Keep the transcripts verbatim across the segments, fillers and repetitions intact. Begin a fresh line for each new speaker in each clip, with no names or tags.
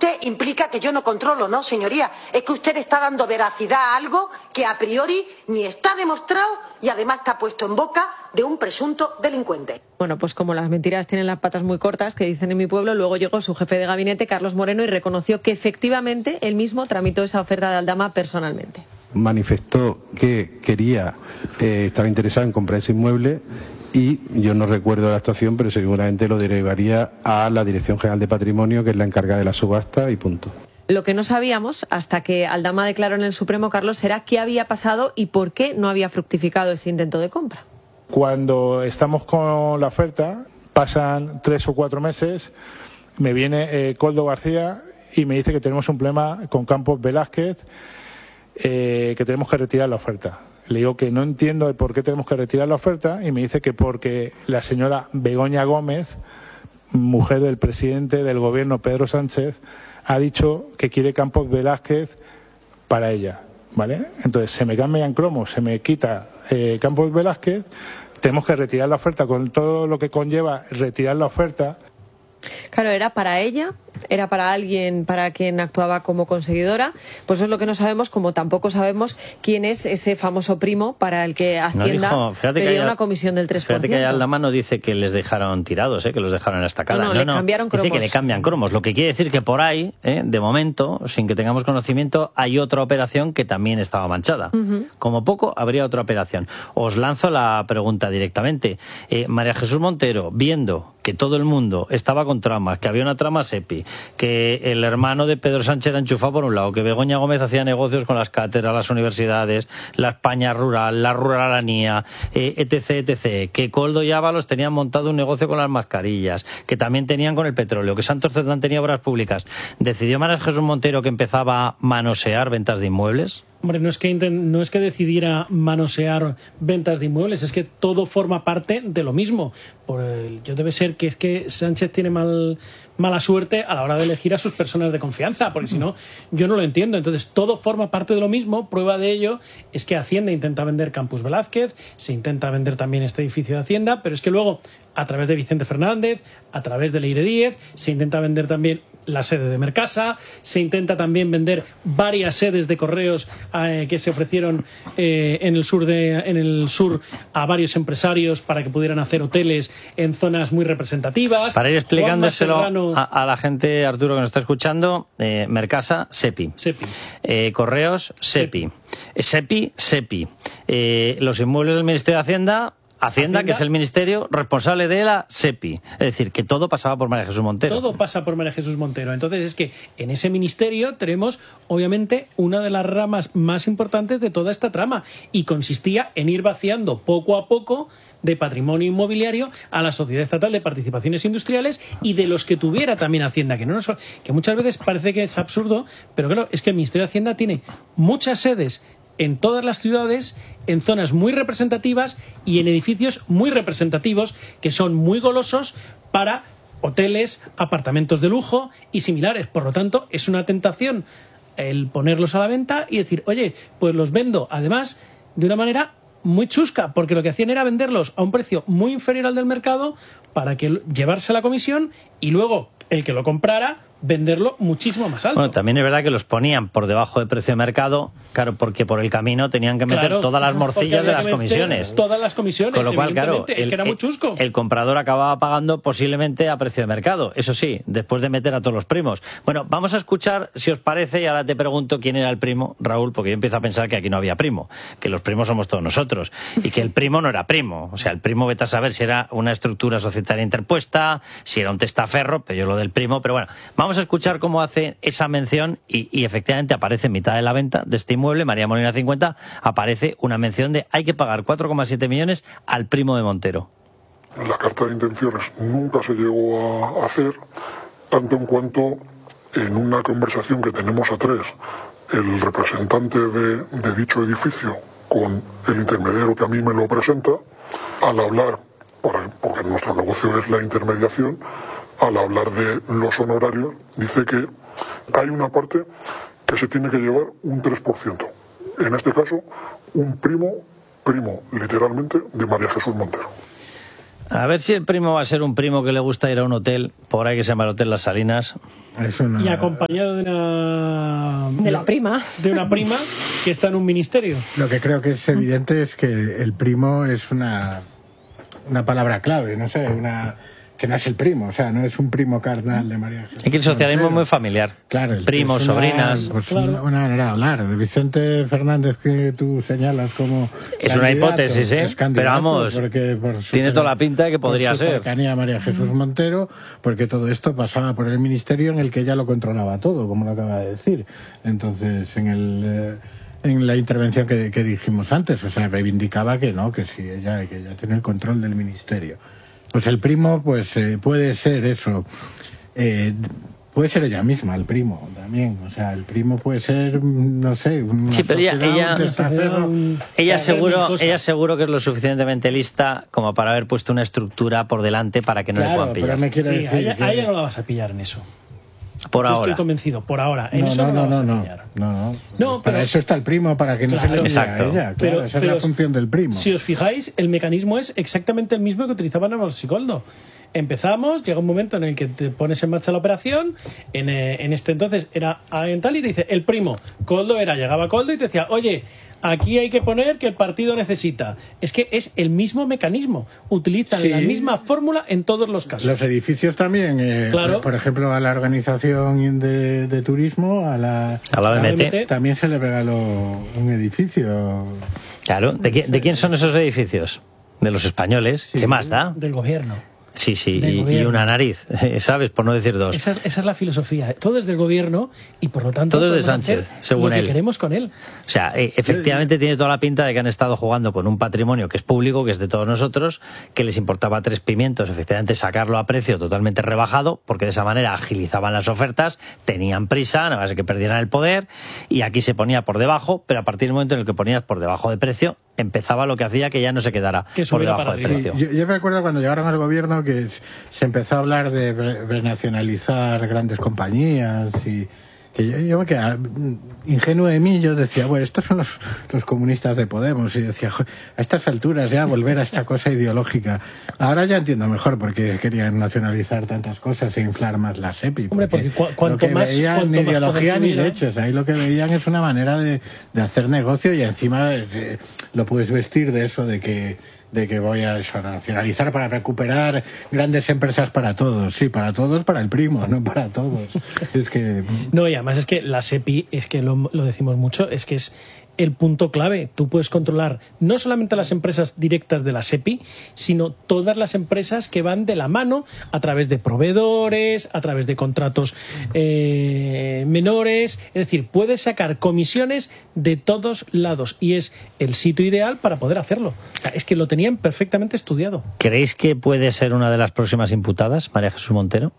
usted implica que yo no controlo, ¿no, señoría? Es que usted está dando veracidad a algo que a priori ni está demostrado y además está puesto en boca de un presunto delincuente.
Bueno, pues como las mentiras tienen las patas muy cortas, que dicen en mi pueblo, luego llegó su jefe de gabinete, Carlos Moreno, y reconoció que efectivamente él mismo tramitó esa oferta de Aldama personalmente.
Manifestó que quería, eh, estaba interesado en comprar ese inmueble y yo no recuerdo la actuación, pero seguramente lo derivaría a la Dirección General de Patrimonio, que es la encargada de la subasta, y punto.
Lo que no sabíamos, hasta que Aldama declaró en el Supremo, Carlos, era qué había pasado y por qué no había fructificado ese intento de compra.
Cuando estamos con la oferta, pasan tres o cuatro meses, me viene eh, Coldo García y me dice que tenemos un problema con Campos Velázquez, eh, que tenemos que retirar la oferta. Le digo que no entiendo el por qué tenemos que retirar la oferta y me dice que porque la señora Begoña Gómez, mujer del presidente del gobierno Pedro Sánchez, ha dicho que quiere Campos Velázquez para ella, ¿vale? Entonces se me cambian cromos, se me quita eh, Campos Velázquez, tenemos que retirar la oferta con todo lo que conlleva retirar la oferta.
Claro, era para ella, era para alguien para quien actuaba como conseguidora, pues eso es lo que no sabemos, como tampoco sabemos quién es ese famoso primo para el que Hacienda
no dijo,
pedía
haya,
una comisión del tres por ciento.
Fíjate que Aldama no dice que les dejaron tirados, ¿eh? Que los dejaron en la estacada.
No, no,
no,
le
no,
cambiaron cromos.
Dice que le cambian cromos, lo que quiere decir que por ahí, ¿eh? De momento, sin que tengamos conocimiento, hay otra operación que también estaba manchada. Uh-huh. Como poco, habría otra operación. Os lanzo la pregunta directamente. Eh, María Jesús Montero, viendo que todo el mundo estaba con tramas, que había una trama SEPI, que el hermano de Pedro Sánchez era enchufado por un lado, que Begoña Gómez hacía negocios con las cátedras, las universidades, la España rural, la ruralanía, eh, etc, etc, que Coldo y Ábalos tenían montado un negocio con las mascarillas, que también tenían con el petróleo, que Santos Cerdán tenía obras públicas. ¿Decidió María Jesús Montero que empezaba a manosear ventas de inmuebles?
Hombre, no es que no es que decidiera manosear ventas de inmuebles, es que todo forma parte de lo mismo. Por el, yo debe ser que es que Sánchez tiene mal, mala suerte a la hora de elegir a sus personas de confianza, porque si no, yo no lo entiendo. Entonces, todo forma parte de lo mismo. Prueba de ello es que Hacienda intenta vender Campus Velázquez, se intenta vender también este edificio de Hacienda, pero es que luego, a través de Vicente Fernández, a través de Leire Díez, se intenta vender también la sede de Mercasa, se intenta también vender varias sedes de correos eh, que se ofrecieron eh, en el sur de en el sur a varios empresarios para que pudieran hacer hoteles en zonas muy representativas.
Para ir explicándoselo a, a la gente, Arturo, que nos está escuchando, eh, Mercasa, SEPI.
SEPI.
Eh, correos, SEPI. SEPI, SEPI. SEPI. Eh, los inmuebles del Ministerio de Hacienda... Hacienda, Hacienda, que es el ministerio responsable de la SEPI. Es decir, que todo pasaba por María Jesús Montero.
Todo pasa por María Jesús Montero. Entonces es que en ese ministerio tenemos, obviamente, una de las ramas más importantes de toda esta trama. Y consistía en ir vaciando poco a poco de patrimonio inmobiliario a la Sociedad Estatal de Participaciones Industriales y de los que tuviera también Hacienda. Que, no nos, que muchas veces parece que es absurdo, pero claro, es que el Ministerio de Hacienda tiene muchas sedes en todas las ciudades, en zonas muy representativas y en edificios muy representativos que son muy golosos para hoteles, apartamentos de lujo y similares. Por lo tanto, es una tentación el ponerlos a la venta y decir, oye, pues los vendo, además, de una manera muy chusca, porque lo que hacían era venderlos a un precio muy inferior al del mercado para que llevarse la comisión y luego el que lo comprara venderlo muchísimo más alto.
Bueno, también es verdad que los ponían por debajo de precio de mercado, claro, porque por el camino tenían que meter claro, todas las morcillas de las comisiones.
Todas las comisiones,
con lo cual, claro,
es
el,
que era muy chusco.
El, el comprador acababa pagando posiblemente a precio de mercado, eso sí, después de meter a todos los primos. Bueno, vamos a escuchar, si os parece, y ahora te pregunto quién era el primo, Raúl, porque yo empiezo a pensar que aquí no había primo, que los primos somos todos nosotros, y que el primo no era primo. O sea, el primo, vete a saber si era una estructura societaria interpuesta, si era un testaferro, pero yo lo del primo, pero bueno, vamos a escuchar cómo hace esa mención y, y efectivamente aparece en mitad de la venta de este inmueble, María Molina cincuenta, aparece una mención de hay que pagar cuatro coma siete millones al primo de Montero.
La carta de intenciones nunca se llegó a hacer, tanto en cuanto en una conversación que tenemos a tres, el representante de, de dicho edificio con el intermediario que a mí me lo presenta, al hablar, para, porque nuestro negocio es la intermediación, al hablar de los honorarios, dice que hay una parte que se tiene que llevar un tres por ciento. En este caso, un primo, primo literalmente, de María Jesús Montero.
A ver si el primo va a ser un primo que le gusta ir a un hotel, por ahí que se llama el Hotel Las Salinas.
Es una...
Y acompañado de una...
De la prima.
De una prima que está en un ministerio.
Lo que creo que es evidente es que el primo es una, una palabra clave, no sé, una... que no es el primo, o sea, no es un primo carnal de María Jesús.
Es que el socialismo es muy familiar.
Claro, el-
Primos,
es una-
sobrinas.
Pues
Claro.
una, una manera de hablar. De Vicente Fernández, que tú señalas como
Es una
candidato,
hipótesis, ¿eh?
es candidato
Pero vamos,
porque por su-
tiene toda la pinta de que
por
podría
su
ser.
cercanía a María Jesús Montero, porque todo esto pasaba por el ministerio en el que ella lo controlaba todo, como lo acaba de decir. Entonces, en el... eh, en la intervención que, que dijimos antes, o sea, reivindicaba que no, que sí, ella, que ella tiene el control del ministerio. Pues el primo, pues eh, puede ser eso, eh, puede ser ella misma, el primo también, o sea, el primo puede ser, no sé, una
Sí, pero ella-
sociedad,
ella-
un testaferro.
Ella
Para hacer mil
seguro,
cosas.
ella seguro que es lo suficientemente lista como para haber puesto una estructura por delante para que no le
Claro,
puedan pillar.
pero me quiero
Sí,
decir
a, ella,
que...
a ella no la vas a pillar en eso.
Por
Yo
ahora.
estoy convencido, por ahora. En
No,
eso
no,
no, la
no,
vas
no,
a
no,
pillar.
no, no.
No,
Para
pero-
eso está el primo, para que no
Claro.
se le olvide a
Exacto.
ella, claro,
Pero-
esa
pero
es la función del primo.
Si os fijáis, el mecanismo es exactamente el mismo que utilizaban en los Coldo. Empezamos, llega un momento en el que te pones en marcha la operación, en, eh, en este entonces era alguien tal y te dice, el primo, Coldo era, llegaba Coldo y te decía, oye, aquí hay que poner que el partido necesita. Es que es el mismo mecanismo, utilizan
Sí.
la misma fórmula en todos los casos.
Los edificios también, eh,
Claro.
por, por ejemplo, a la organización de, de turismo, a la,
A la B M T.
B M T.
también se le regaló un edificio.
Claro. ¿De, qui- de quién son esos edificios? De los españoles. ¿Qué más da?
Del gobierno.
Sí, sí,
Del
y, y
gobierno.
una nariz, ¿sabes? Por no decir dos.
Esa, esa es la filosofía. Todo es del gobierno y por lo tanto
Todo es de
podemos hacer
Sánchez, según
lo que
él.
queremos con él.
O sea, eh, efectivamente tiene toda la pinta de que han estado jugando con un patrimonio que es público, que es de todos nosotros, que les importaba tres pimientos, efectivamente sacarlo a precio totalmente rebajado, porque de esa manera agilizaban las ofertas, tenían prisa, nada más que perdieran el poder, y aquí se ponía por debajo, pero a partir del momento en el que ponías por debajo de precio, empezaba lo que hacía que ya no se quedara
Que
por
subiera
debajo
para
de
arriba.
precio.
Yo, yo me acuerdo cuando llegaron al gobierno que se empezó a hablar de re- renacionalizar grandes compañías y que yo, yo me quedaba ingenuo de mí, yo decía, bueno, estos son los, los comunistas de Podemos, y decía, "Jo, a estas alturas ya volver a esta cosa ideológica". Ahora ya entiendo mejor por qué querían nacionalizar tantas cosas e inflar más la SEPI.
Hombre, porque cu- cuanto
lo que
más-
veían
cuanto
ni
más
ideología
poder
ni
tuviera-
leches, ahí lo que veían es una manera de, de hacer negocio y encima eh, lo puedes vestir de eso, de que de que voy a eso, a nacionalizar para recuperar grandes empresas para todos. Sí, para todos, para el primo, no para todos. Es que...
No, y además es que la SEPI, es que lo, lo decimos mucho, es que es el punto clave. Tú puedes controlar no solamente las empresas directas de la SEPI, sino todas las empresas que van de la mano a través de proveedores, a través de contratos eh, menores. Es decir, puedes sacar comisiones de todos lados y es el sitio ideal para poder hacerlo. O sea, es que lo tenían perfectamente estudiado.
¿Creéis que puede ser una de las próximas imputadas, María Jesús Montero?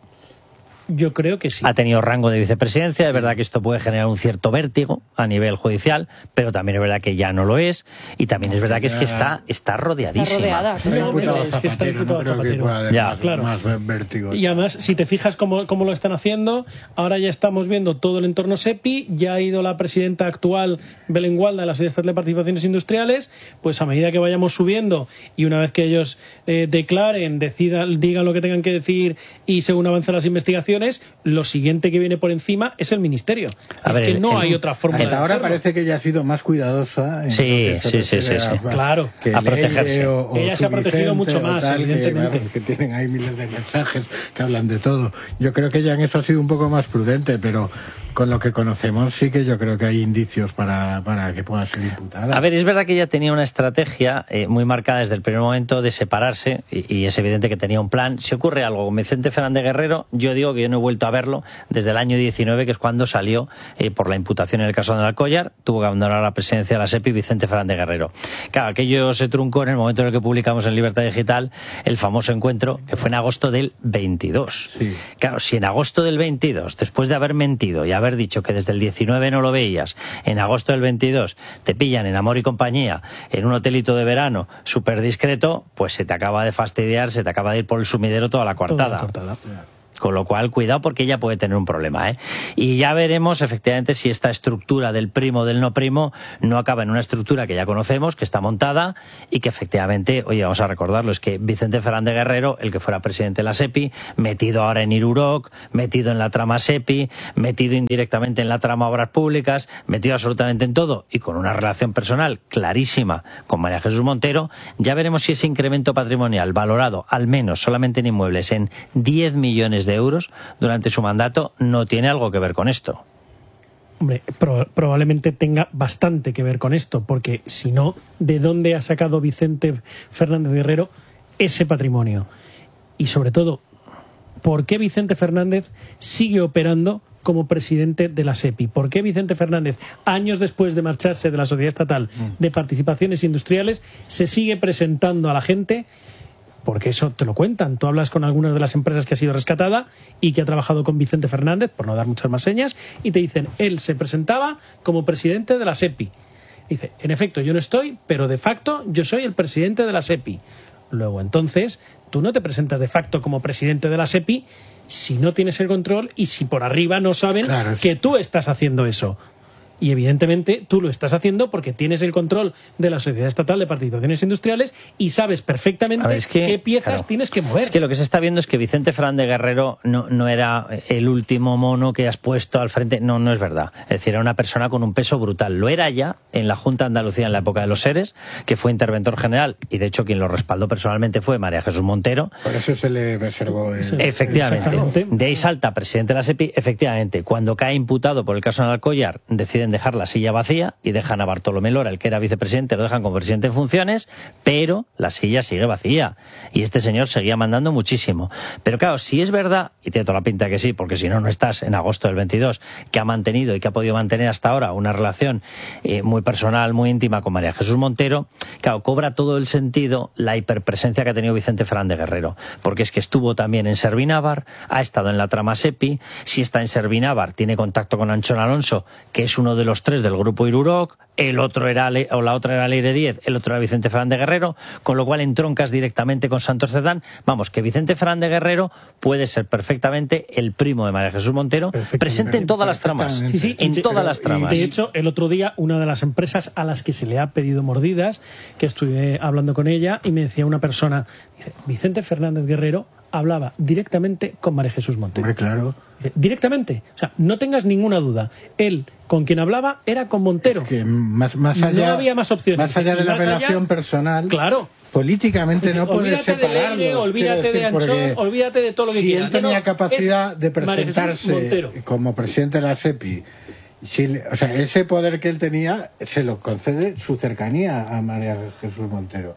Yo creo que sí.
Ha tenido rango de vicepresidencia, es verdad que esto puede generar un cierto vértigo a nivel judicial, pero también es verdad que ya no lo es, y también es verdad que es que está, está rodeadísima.
Está rodeada.
Está
No,
imputado
pero es que está
Zapatero, no
imputado
creo que
Zapatero.
pueda haber
Ya,
más,
claro.
más vértigo.
Y además, si te fijas cómo, cómo lo están haciendo, ahora ya estamos viendo todo el entorno SEPI, ya ha ido la presidenta actual, Belén Gualda, de las Secretaría de Participaciones Industriales, pues a medida que vayamos subiendo y una vez que ellos eh, declaren, decidan, digan lo que tengan que decir y según avancen las investigaciones, lo siguiente que viene por encima es el ministerio.
A
es
ver,
que
el-
no
el-
hay otra forma
Hasta
de
ahora
hacerlo.
parece que ella ha sido más cuidadosa en
Sí,
lo que se
sí, sí,
refiere
sí,
a-
sí.
Claro,
que
a
Leire
protegerse.
o- o
Ella se ha
su
protegido
Vicente
mucho
o
más,
tal, que,
evidentemente.
vamos, que tienen ahí miles de mensajes que hablan de todo. Yo creo que ella en eso ha sido un poco más prudente, pero con lo que conocemos sí que yo creo que hay indicios para, para que pueda ser imputada.
A ver, es verdad que ella tenía una estrategia eh, muy marcada desde el primer momento de separarse, y, y es evidente que tenía un plan. Si ocurre algo con Vicente Fernández Guerrero, yo digo que yo no he vuelto a verlo desde el año diecinueve, que es cuando salió eh, por la imputación en el caso de Alcollar, tuvo que abandonar la presidencia de la SEPI Vicente Fernández Guerrero. Claro, aquello se truncó en el momento en el que publicamos en Libertad Digital el famoso encuentro, que fue en agosto del veintidós.
Sí.
Claro, si en agosto del veintidós, después de haber mentido y haber dicho que desde el diecinueve no lo veías, en agosto del veintidós te pillan en Amor y Compañía, en un hotelito de verano súper discreto, pues se te acaba de fastidiar, se te acaba de ir por el sumidero toda la
Toda
coartada.
la coartada.
Con lo cual, cuidado porque ella puede tener un problema, ¿eh? Y ya veremos efectivamente si esta estructura del primo del no primo no acaba en una estructura que ya conocemos, que está montada y que efectivamente, oye, vamos a recordarlo, es que Vicente Fernández Guerrero, el que fuera presidente de la SEPI, metido ahora en Iruroc, metido en la trama SEPI, metido indirectamente en la trama Obras Públicas, metido absolutamente en todo y con una relación personal clarísima con María Jesús Montero, ya veremos si ese incremento patrimonial valorado al menos solamente en inmuebles en diez millones de euros durante su mandato no tiene algo que ver con esto.
Hombre, pro, probablemente tenga bastante que ver con esto, porque si no, ¿de dónde ha sacado Vicente Fernández Guerrero ese patrimonio? Y sobre todo, ¿por qué Vicente Fernández sigue operando como presidente de la SEPI? ¿Por qué Vicente Fernández, años después de marcharse de la Sociedad Estatal de Participaciones Industriales, se sigue presentando a la gente? Porque eso te lo cuentan. Tú hablas con algunas de las empresas que ha sido rescatada y que ha trabajado con Vicente Fernández, por no dar muchas más señas, y te dicen, él se presentaba como presidente de la SEPI. Dice, en efecto, yo no estoy, pero de facto yo soy el presidente de la SEPI. Luego, entonces, tú no te presentas de facto como presidente de la SEPI si no tienes el control y si por arriba no saben claro, que tú estás haciendo eso. Y evidentemente tú lo estás haciendo porque tienes el control de la Sociedad Estatal de Participaciones Industriales y sabes perfectamente ver, es que, qué piezas claro, tienes que mover.
Es que lo que se está viendo es que Vicente Fernández Guerrero no, no era el último mono que has puesto al frente. No, no es verdad. Es decir, era una persona con un peso brutal. Lo era ya en la Junta de Andalucía en la época de los Seres, que fue interventor general y de hecho quien lo respaldó personalmente fue María Jesús Montero.
Por eso se le reservó el...
Efectivamente. De ahí salta presidente de la SEPI. Efectivamente, cuando cae imputado por el caso Navalcollar, deciden dejar la silla vacía y dejan a Bartolomé Lora, el que era vicepresidente, lo dejan como presidente en funciones, pero la silla sigue vacía y este señor seguía mandando muchísimo. Pero claro, si es verdad, y tiene toda la pinta que sí, porque si no, no estás en agosto del veintidós, que ha mantenido y que ha podido mantener hasta ahora una relación eh, muy personal, muy íntima con María Jesús Montero, claro, cobra todo el sentido la hiperpresencia que ha tenido Vicente Fernández Guerrero, porque es que estuvo también en Servinávar, ha estado en la trama SEPI, si está en Servinávar, tiene contacto con Anchón Alonso, que es uno de los tres del grupo Iruroc, el otro era, o la otra era Leire Díez, el otro era Vicente Fernández Guerrero, con lo cual entroncas directamente con Santos Cerdán. Vamos, que Vicente Fernández Guerrero puede ser perfectamente el primo de María Jesús Montero, presente en todas las tramas,
sí, sí,
en
de,
todas las tramas.
De hecho, el otro día, una de las empresas a las que se le ha pedido mordidas, que estuve hablando con ella, y me decía una persona, dice, Vicente Fernández Guerrero hablaba directamente con María Jesús Montero.
Hombre, claro.
Directamente, o sea, no tengas ninguna duda. Él, con quien hablaba, era con Montero.
Es que más, más allá,
no había más opciones.
Más allá de la relación
allá,
personal,
claro.
Políticamente no puedes separarlos.
De Leire, olvídate decir, de Anchón, olvídate de todo lo que
si
quieras.
Si él tenía
no,
capacidad de presentarse como presidente de la SEPI, si, o sea, ese poder que él tenía se lo concede su cercanía a María Jesús Montero.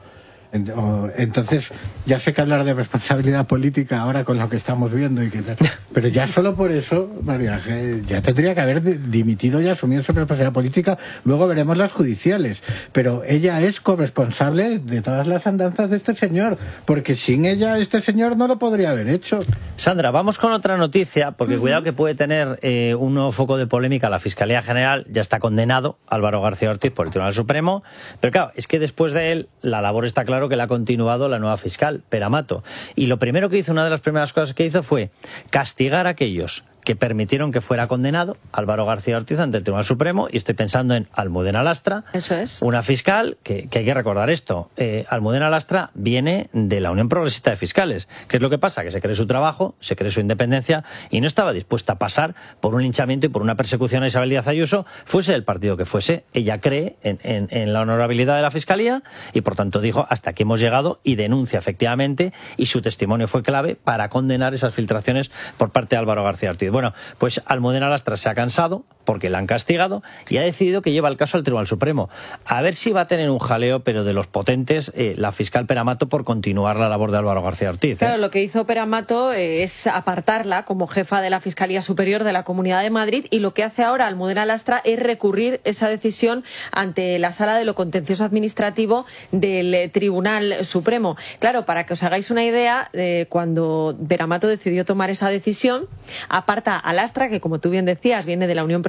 Entonces, ya sé que hablar de responsabilidad política ahora con lo que estamos viendo y que tal, pero ya solo por eso, María, ya tendría que haber dimitido y asumido su responsabilidad política. Luego veremos las judiciales, pero ella es corresponsable de todas las andanzas de este señor, porque sin ella este señor no lo podría haber hecho.
Sandra, vamos con otra noticia, porque uh-huh. cuidado que puede tener eh, un nuevo foco de polémica. La Fiscalía General ya está condenado, Álvaro García Ortiz, por el Tribunal Supremo, pero claro, es que después de él la labor está clara que la ha continuado la nueva fiscal, Pere Amato. Y lo primero que hizo, una de las primeras cosas que hizo fue castigar a aquellos que permitieron que fuera condenado Álvaro García Ortiz ante el Tribunal Supremo, y estoy pensando en Almudena Lastra.
Eso es.
Una fiscal que, que hay que recordar esto. Eh, Almudena Lastra viene de la Unión Progresista de Fiscales. ¿Qué es lo que pasa? Que se cree su trabajo, se cree su independencia y no estaba dispuesta a pasar por un linchamiento y por una persecución a Isabel Díaz Ayuso, fuese el partido que fuese. Ella cree en, en, en la honorabilidad de la Fiscalía y por tanto dijo, hasta aquí hemos llegado, y denuncia efectivamente, y su testimonio fue clave para condenar esas filtraciones por parte de Álvaro García Ortiz. Bueno, pues Almudena Lastra se ha cansado porque la han castigado y ha decidido que lleva el caso al Tribunal Supremo. A ver si va a tener un jaleo, pero de los potentes, eh, la fiscal Pere Amato, por continuar la labor de Álvaro García Ortiz. ¿eh?
Claro, lo que hizo Pere Amato eh, es apartarla como jefa de la Fiscalía Superior de la Comunidad de Madrid, y lo que hace ahora Almudena Lastra es recurrir esa decisión ante la Sala de lo Contencioso Administrativo del eh, Tribunal Supremo. Claro, para que os hagáis una idea, eh, cuando Pere Amato decidió tomar esa decisión, aparta a Lastra, que como tú bien decías, viene de la Unión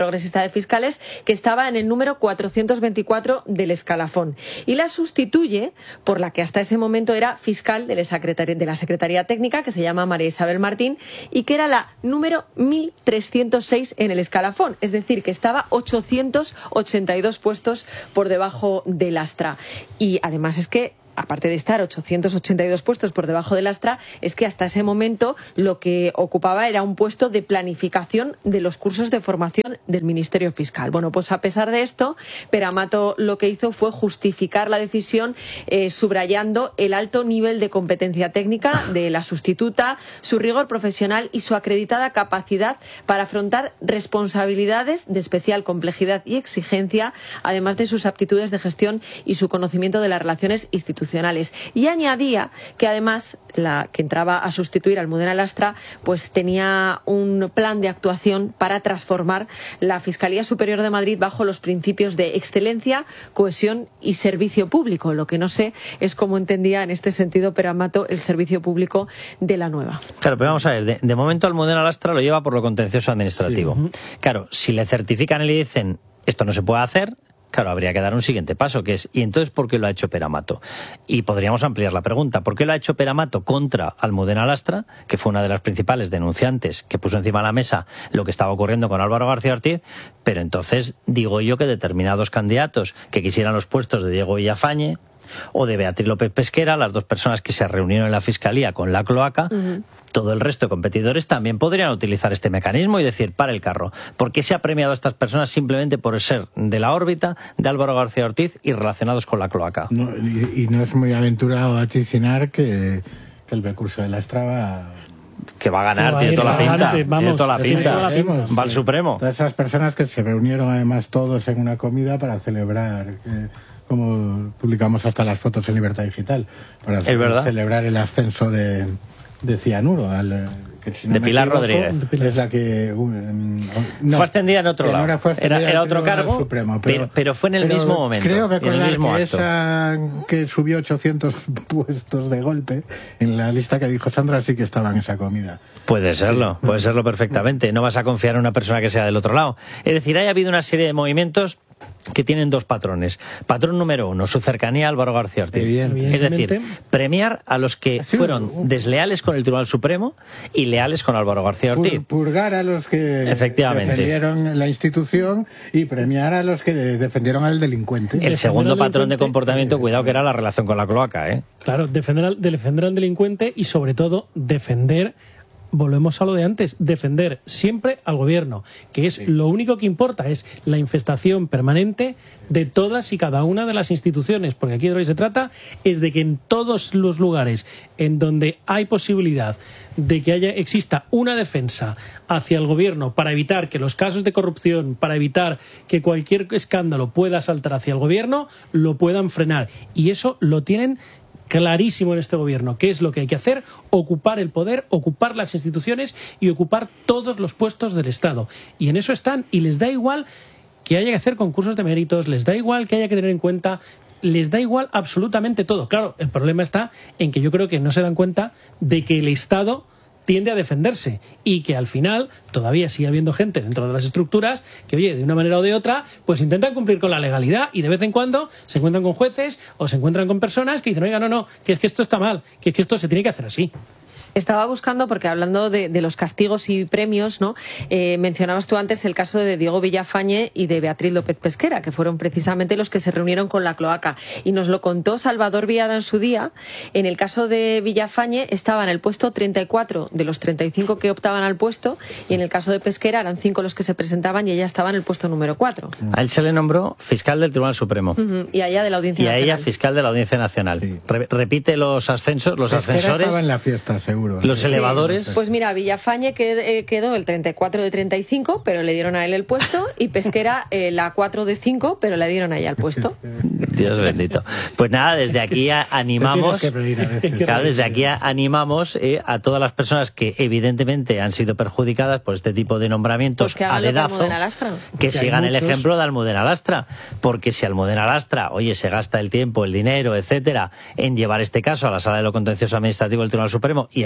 Progresista de Fiscales, que estaba en el número cuatrocientos veinticuatro del escalafón. Y la sustituye por la que hasta ese momento era fiscal de la Secretaría, de la Secretaría Técnica, que se llama María Isabel Martín, y que era la número mil trescientos seis en el escalafón. Es decir, que estaba ochocientos ochenta y dos puestos por debajo del Astra. Y además es que, aparte de estar ochocientos ochenta y dos puestos por debajo del Astra, es que hasta ese momento lo que ocupaba era un puesto de planificación de los cursos de formación del Ministerio Fiscal. Bueno, pues a pesar de esto, Pere Amato lo que hizo fue justificar la decisión eh, subrayando el alto nivel de competencia técnica de la sustituta, su rigor profesional y su acreditada capacidad para afrontar responsabilidades de especial complejidad y exigencia, además de sus aptitudes de gestión y su conocimiento de las relaciones institucionales. Y añadía que además la que entraba a sustituir a Almudena Lastra pues tenía un plan de actuación para transformar la Fiscalía Superior de Madrid bajo los principios de excelencia, cohesión y servicio público. Lo que no sé es cómo entendía en este sentido Pere Amato el servicio público de la nueva.
Claro, pero vamos a ver, de, de momento Almudena Lastra lo lleva por lo contencioso administrativo. Sí. Claro, si le certifican y le dicen esto no se puede hacer, claro, habría que dar un siguiente paso, que es, ¿y entonces por qué lo ha hecho Pere Amato? Y podríamos ampliar la pregunta. ¿Por qué lo ha hecho Pere Amato contra Almudena Lastra, que fue una de las principales denunciantes que puso encima de la mesa lo que estaba ocurriendo con Álvaro García Ortiz? Pero entonces digo yo que determinados candidatos que quisieran los puestos de Diego Villafañe o de Beatriz López Pesquera, las dos personas que se reunieron en la Fiscalía con la cloaca, uh-huh. todo el resto de competidores también podrían utilizar este mecanismo y decir, para el carro. ¿Por qué se ha premiado a estas personas simplemente por ser de la órbita de Álvaro García Ortiz y relacionados con la cloaca?
No, y, y no es muy aventurado vaticinar que, que el recurso de la Astra va...
que va a ganar, va tiene, a toda la pinta, adelante, vamos, tiene toda la pinta, toda la pinta. Va al Supremo.
Todas esas personas que se reunieron además todos en una comida para celebrar... Eh, como publicamos hasta las fotos en Libertad Digital, para
es verdad.
celebrar el ascenso de, de Cianuro. Al, que si no
de Pilar equivoco, Rodríguez.
Es la que... Um, no,
fue ascendida en otro lado. Era, era otro cargo, Supremo, pero, pero, pero fue en el mismo momento.
Creo que
recordar
que acto. esa que subió ochocientos puestos de golpe, en la lista que dijo Sandra sí que estaba en esa comida.
Puede serlo, puede serlo perfectamente. No vas a confiar en una persona que sea del otro lado. Es decir, haya habido una serie de movimientos que tienen dos patrones. Patrón número uno, su cercanía a Álvaro García Ortiz. Es decir, premiar a los que fueron desleales con el Tribunal Supremo y leales con Álvaro García Ortiz.
Purgar a los que defendieron la institución y premiar a los que defendieron al delincuente.
El segundo patrón de comportamiento, cuidado, que era la relación con la cloaca, ¿eh?
Claro, defender al, defender al delincuente y sobre todo defender... Volvemos a lo de antes, defender siempre al gobierno, que es sí. lo único que importa, es la infestación permanente de todas y cada una de las instituciones, porque aquí de lo que se trata es de que en todos los lugares en donde hay posibilidad de que haya exista una defensa hacia el gobierno para evitar que los casos de corrupción, para evitar que cualquier escándalo pueda saltar hacia el gobierno, lo puedan frenar. Y eso lo tienen clarísimo en este gobierno. ¿Qué es lo que hay que hacer? Ocupar el poder, ocupar las instituciones y ocupar todos los puestos del Estado. Y en eso están. Y les da igual que haya que hacer concursos de méritos, les da igual que haya que tener en cuenta, les da igual absolutamente todo. Claro, el problema está en que yo creo que no se dan cuenta de que el Estado tiende a defenderse y que al final todavía sigue habiendo gente dentro de las estructuras que, oye, de una manera o de otra, pues intentan cumplir con la legalidad y de vez en cuando se encuentran con jueces o se encuentran con personas que dicen, oiga, no, no, que es que esto está mal, que es que esto se tiene que hacer así.
Estaba buscando, porque hablando de, de los castigos y premios, ¿no? Eh, mencionabas tú antes el caso de Diego Villafañe y de Beatriz López Pesquera, que fueron precisamente los que se reunieron con la cloaca. Y nos lo contó Salvador Viada en su día. En el caso de Villafañe estaba en el puesto treinta y cuatro de los treinta y cinco que optaban al puesto, y en el caso de Pesquera eran cinco los que se presentaban y ella estaba en el puesto número cuatro.
A él se le nombró fiscal del Tribunal Supremo.
Uh-huh. Y a ella de la Audiencia
y
Nacional.
Y a ella fiscal de la Audiencia Nacional. Sí. Re- repite los ascensos, los
Pesquera
ascensores.
Estaba en la fiesta, seguro.
Los
sí.
elevadores.
Pues mira, Villafañe quedó el treinta y cuatro de treinta y cinco, pero le dieron a él el puesto, y Pesquera eh, la cuatro de cinco, pero le dieron a ella el puesto.
Dios bendito. Pues nada, desde aquí animamos, claro, desde aquí animamos eh, a todas las personas que evidentemente han sido perjudicadas por este tipo de nombramientos
pues
a dedazo, que, que sigan el ejemplo de Almudena Lastra, porque si Almudena Lastra, oye, se gasta el tiempo, el dinero, etcétera, en llevar este caso a la Sala de lo Contencioso Administrativo del Tribunal Supremo y el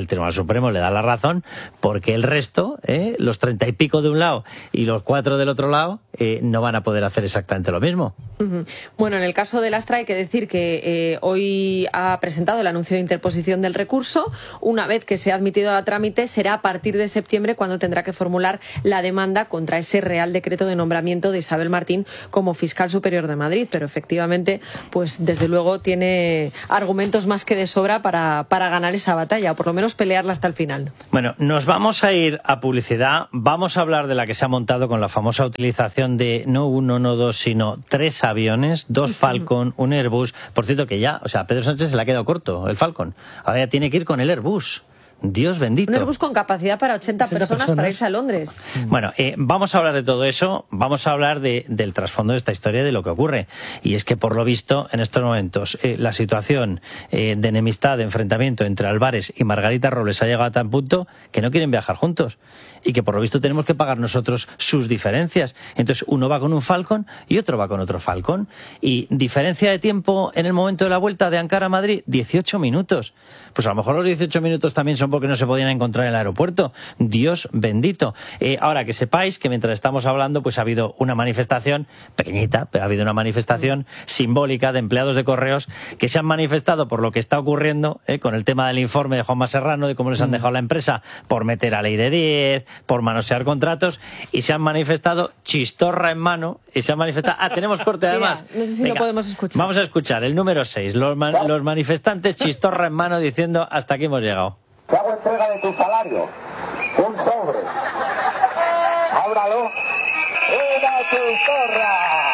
el Tribunal Supremo le da la razón, porque el resto, ¿eh? los treinta y pico de un lado y los cuatro del otro lado, eh, no van a poder hacer exactamente lo mismo.
Uh-huh. Bueno, en el caso del Astra hay que decir que eh, hoy ha presentado el anuncio de interposición del recurso. Una vez que se ha admitido a trámite, será a partir de septiembre cuando tendrá que formular la demanda contra ese Real Decreto de nombramiento de Isabel Martín como fiscal superior de Madrid. Pero efectivamente, pues desde luego tiene argumentos más que de sobra para, para ganar esa batalla, o por lo menos pelearla hasta el final.
Bueno, nos vamos a ir a publicidad. Vamos a hablar de la que se ha montado con la famosa utilización de no uno, no dos, sino tres aviones, dos Falcon, un Airbus. Por cierto que ya, o sea, a Pedro Sánchez se le ha quedado corto el Falcon. Ahora ya tiene que ir con el Airbus. Dios bendito.
Un Airbus con capacidad para ochenta, ochenta personas, personas para irse a Londres.
Bueno, eh, vamos a hablar de todo eso, vamos a hablar de, del trasfondo de esta historia, de lo que ocurre. Y es que, por lo visto, en estos momentos, eh, la situación eh, de enemistad, de enfrentamiento entre Álvarez y Margarita Robles ha llegado a tal punto que no quieren viajar juntos. Y que, por lo visto, tenemos que pagar nosotros sus diferencias. Entonces, uno va con un Falcon y otro va con otro Falcon. Y diferencia de tiempo en el momento de la vuelta de Ankara a Madrid, dieciocho minutos. Pues a lo mejor los dieciocho minutos también son porque no se podían encontrar en el aeropuerto. Dios bendito. Eh, ahora, que sepáis que mientras estamos hablando, pues ha habido una manifestación, pequeñita, pero ha habido una manifestación simbólica de empleados de correos que se han manifestado por lo que está ocurriendo, eh, con el tema del informe de Juanma Serrano, de cómo les han dejado la empresa por meter a ley de diez, por manosear contratos, y se han manifestado chistorra en mano, y se han manifestado... Ah, tenemos corte además.
Mira, no sé si
Venga,
lo podemos escuchar.
Vamos a escuchar el número seis, los, man, los manifestantes chistorra en mano diciendo hasta aquí hemos llegado.
Te hago entrega de tu salario, un sobre, ábralo, una chistorra,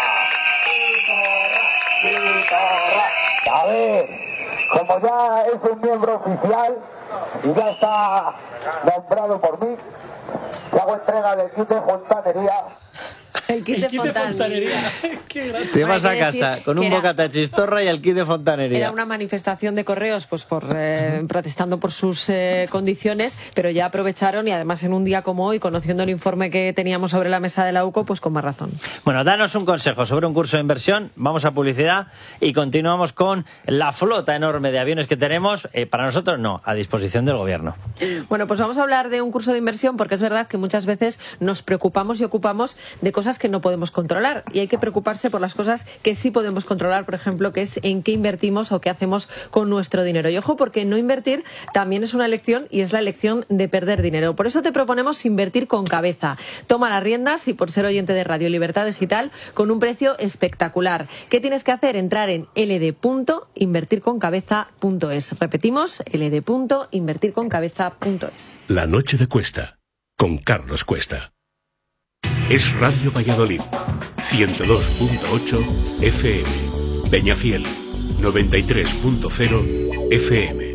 chistorra. A ver, como ya es un miembro oficial y ya está nombrado por mí, te hago entrega del kit de fontanería.
El kit, el kit de fontanería.
Te vas a casa con un era, bocata chistorra y el kit de fontanería.
Era una manifestación de correos, pues por eh, protestando por sus eh, condiciones, pero ya aprovecharon, y además en un día como hoy, conociendo el informe que teníamos sobre la mesa de la U C O, pues con más razón.
Bueno, danos un consejo sobre un curso de inversión. Vamos a publicidad y continuamos con la flota enorme de aviones que tenemos. Eh, para nosotros no, a disposición del gobierno.
Bueno, pues vamos a hablar de un curso de inversión, porque es verdad que muchas veces nos preocupamos y ocupamos de cosas que no podemos controlar, y hay que preocuparse por las cosas que sí podemos controlar, por ejemplo, que es en qué invertimos o qué hacemos con nuestro dinero. Y ojo, porque no invertir también es una elección, y es la elección de perder dinero. Por eso te proponemos invertir con cabeza. Toma las riendas, y por ser oyente de Radio Libertad Digital, con un precio espectacular. ¿Qué tienes que hacer? Entrar en ele de punto invertir con cabeza punto es. Repetimos, ele de punto invertir con cabeza punto es.
La noche de Cuesta, con Carlos Cuesta. Es Radio Valladolid, ciento dos punto ocho F M, Peñafiel, noventa y tres punto cero F M.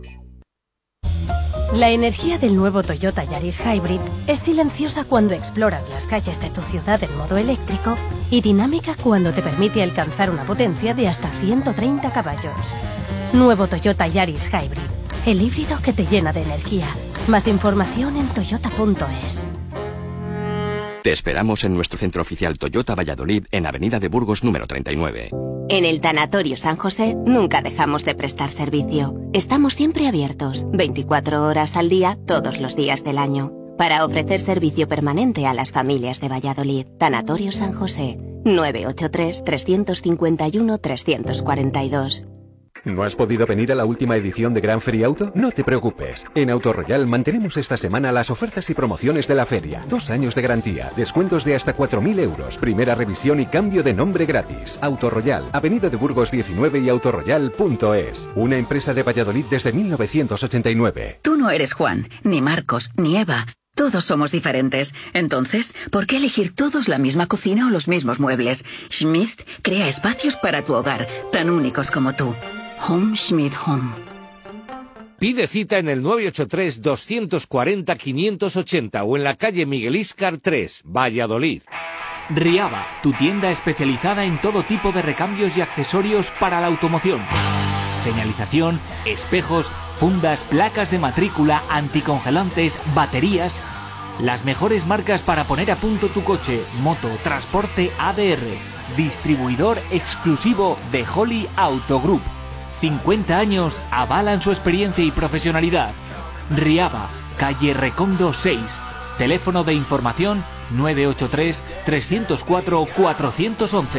La energía del nuevo Toyota Yaris Hybrid es silenciosa cuando exploras las calles de tu ciudad en modo eléctrico y dinámica cuando te permite alcanzar una potencia de hasta ciento treinta caballos. Nuevo Toyota Yaris Hybrid, el híbrido que te llena de energía. Más información en toyota punto es.
Te esperamos en nuestro centro oficial Toyota Valladolid en Avenida de Burgos número treinta y nueve.
En el Tanatorio San José nunca dejamos de prestar servicio. Estamos siempre abiertos, veinticuatro horas al día, todos los días del año, para ofrecer servicio permanente a las familias de Valladolid. Tanatorio San José, nueve ocho tres, tres cinco uno, tres cuatro dos.
¿No has podido venir a la última edición de Gran Feria Auto? No te preocupes. En Auto Royal mantenemos esta semana las ofertas y promociones de la feria. Dos años de garantía, descuentos de hasta cuatro mil euros, primera revisión y cambio de nombre gratis. Auto Royal, Avenida de Burgos diecinueve y autoroyal punto es. Una empresa de Valladolid desde mil novecientos ochenta y nueve.
Tú no eres Juan, ni Marcos, ni Eva. Todos somos diferentes. Entonces, ¿por qué elegir todos la misma cocina o los mismos muebles? Schmidt crea espacios para tu hogar, tan únicos como tú. Home Schmidt Home.
Pide cita en el nueve ocho tres, dos cuatro cero, cinco ocho cero o en la calle Miguel Íscar tres, Valladolid.
Riaba, tu tienda especializada en todo tipo de recambios y accesorios para la automoción. Señalización, espejos, fundas, placas de matrícula, anticongelantes, baterías. Las mejores marcas para poner a punto tu coche, moto, transporte A D R. Distribuidor exclusivo de Holly Auto Group. cincuenta años avalan su experiencia y profesionalidad. Riaba, calle Recondo seis. Teléfono de información nueve ocho tres, tres cero cuatro, cuatro uno uno.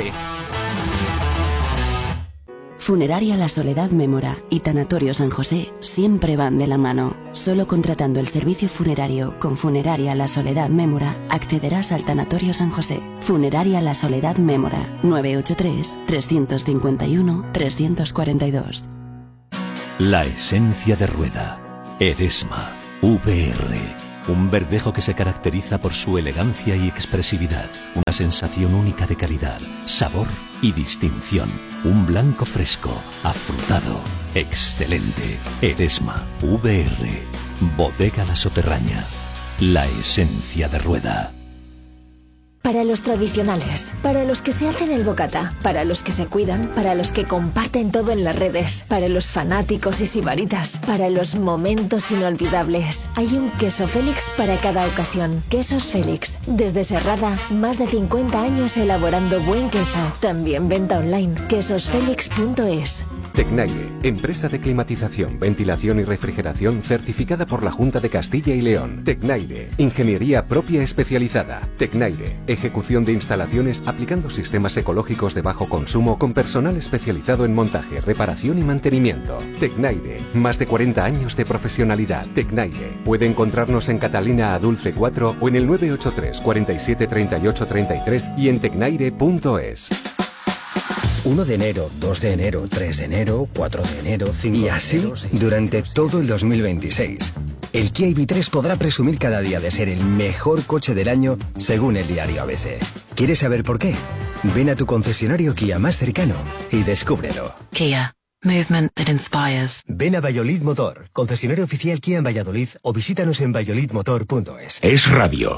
Funeraria La Soledad Mémora y Tanatorio San José siempre van de la mano. Solo contratando el servicio funerario con Funeraria La Soledad Mémora accederás al Tanatorio San José. Funeraria La Soledad Mémora, nueve ocho tres, tres cinco uno, tres cuatro dos.
La esencia de rueda. Eresma. V R. Un verdejo que se caracteriza por su elegancia y expresividad. Una sensación única de calidad, sabor y distinción. Un blanco fresco, afrutado, excelente. Eresma. V R. Bodega La Soterraña. La esencia de rueda.
Para los tradicionales, para los que se hacen el bocata, para los que se cuidan, para los que comparten todo en las redes, para los fanáticos y sibaritas, para los momentos inolvidables. Hay un queso Félix para cada ocasión. Quesos Félix. Desde Serrada, más de cincuenta años elaborando buen queso. También venta online. quesos félix punto es.
Tecnaire, empresa de climatización, ventilación y refrigeración certificada por la Junta de Castilla y León. Tecnaire, ingeniería propia especializada. Tecnaire, ejecución de instalaciones aplicando sistemas ecológicos de bajo consumo con personal especializado en montaje, reparación y mantenimiento. Tecnaire, más de cuarenta años de profesionalidad. Tecnaire, puede encontrarnos en Catalina Adulce cuatro o en el nueve ocho tres, cuarenta y siete, treinta y ocho, treinta y tres y en tecnaire punto es.
uno de enero, dos de enero, tres de enero, cuatro de enero, cinco de enero... Y así durante todo el dos mil veintiséis. El Kia I V tres podrá presumir cada día de ser el mejor coche del año según el diario A B C. ¿Quieres saber por qué? Ven a tu concesionario Kia más cercano y descúbrelo.
Kia. Movement that inspires.
Ven a Valladolid Motor, concesionario oficial Kia en Valladolid o visítanos en valladolid motor punto es.
Es radio.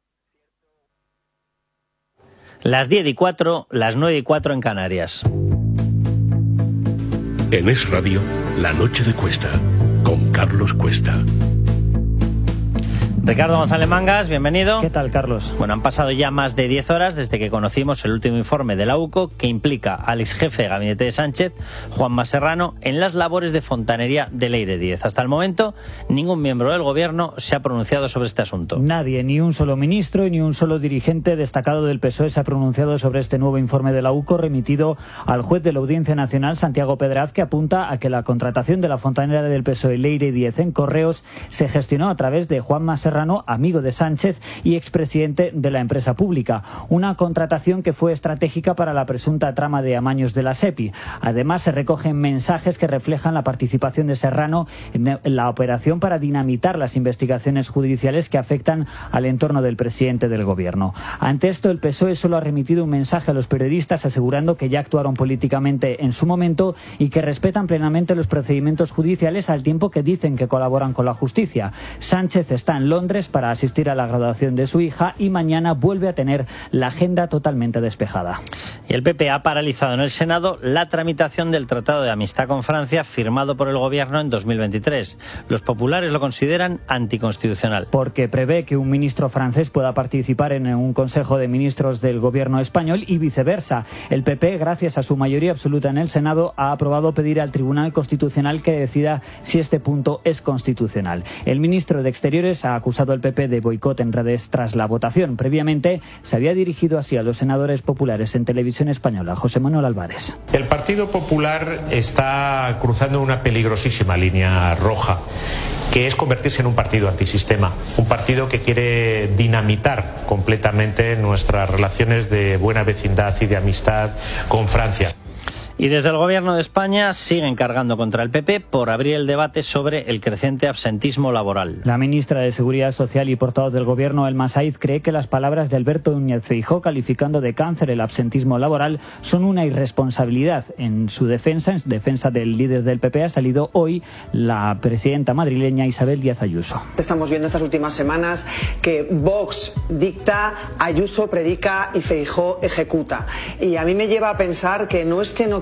Las diez y cuatro, las nueve y cuatro en Canarias.
En Es Radio, La Noche de Cuesta, con Carlos Cuesta.
Ricardo González Mangas, bienvenido.
¿Qué tal, Carlos?
Bueno, han pasado ya más de diez horas desde que conocimos el último informe de la U C O que implica al exjefe de gabinete de Sánchez, Juanma Serrano, en las labores de fontanería de Leire Díez. Hasta el momento, ningún miembro del Gobierno se ha pronunciado sobre este asunto.
Nadie, ni un solo ministro y ni un solo dirigente destacado del P S O E se ha pronunciado sobre este nuevo informe de la U C O remitido al juez de la Audiencia Nacional, Santiago Pedraz, que apunta a que la contratación de la fontanera del P S O E, Leire Díez, en Correos, se gestionó a través de Juanma Serrano, amigo de Sánchez y expresidente de la empresa pública. Una contratación que fue estratégica para la presunta trama de amaños de la SEPI. Además, se recogen mensajes que reflejan la participación de Serrano en la operación para dinamitar las investigaciones judiciales que afectan al entorno del presidente del Gobierno. Ante esto, el P S O E solo ha remitido un mensaje a los periodistas asegurando que ya actuaron políticamente en su momento y que respetan plenamente los procedimientos judiciales al tiempo que dicen que colaboran con la justicia. Sánchez está en Londres para asistir a la graduación de su hija y mañana vuelve a tener la agenda totalmente despejada.
Y el P P ha paralizado en el Senado la tramitación del Tratado de Amistad con Francia firmado por el Gobierno en dos mil veintitrés. Los populares lo consideran anticonstitucional.
Porque prevé que un ministro francés pueda participar en un Consejo de Ministros del Gobierno español y viceversa. El P P, gracias a su mayoría absoluta en el Senado, ha aprobado pedir al Tribunal Constitucional que decida si este punto es constitucional. El ministro de Exteriores ha acusado al P P de boicot en redes tras la votación. Previamente se había dirigido así a los senadores populares en Televisión Española. José Manuel Álvarez.
El Partido Popular está cruzando una peligrosísima línea roja, que es convertirse en un partido antisistema, un partido que quiere dinamitar completamente nuestras relaciones de buena vecindad y de amistad con Francia.
Y desde el Gobierno de España siguen cargando contra el P P por abrir el debate sobre el creciente absentismo laboral.
La ministra de Seguridad Social y portavoz del Gobierno, Elma Saiz, cree que las palabras de Alberto Núñez Feijóo calificando de cáncer el absentismo laboral son una irresponsabilidad. En su defensa, en defensa del líder del P P, ha salido hoy la presidenta madrileña Isabel Díaz Ayuso.
Estamos viendo estas últimas semanas que Vox dicta, Ayuso predica y Feijóo ejecuta. Y a mí me lleva a pensar que no es que no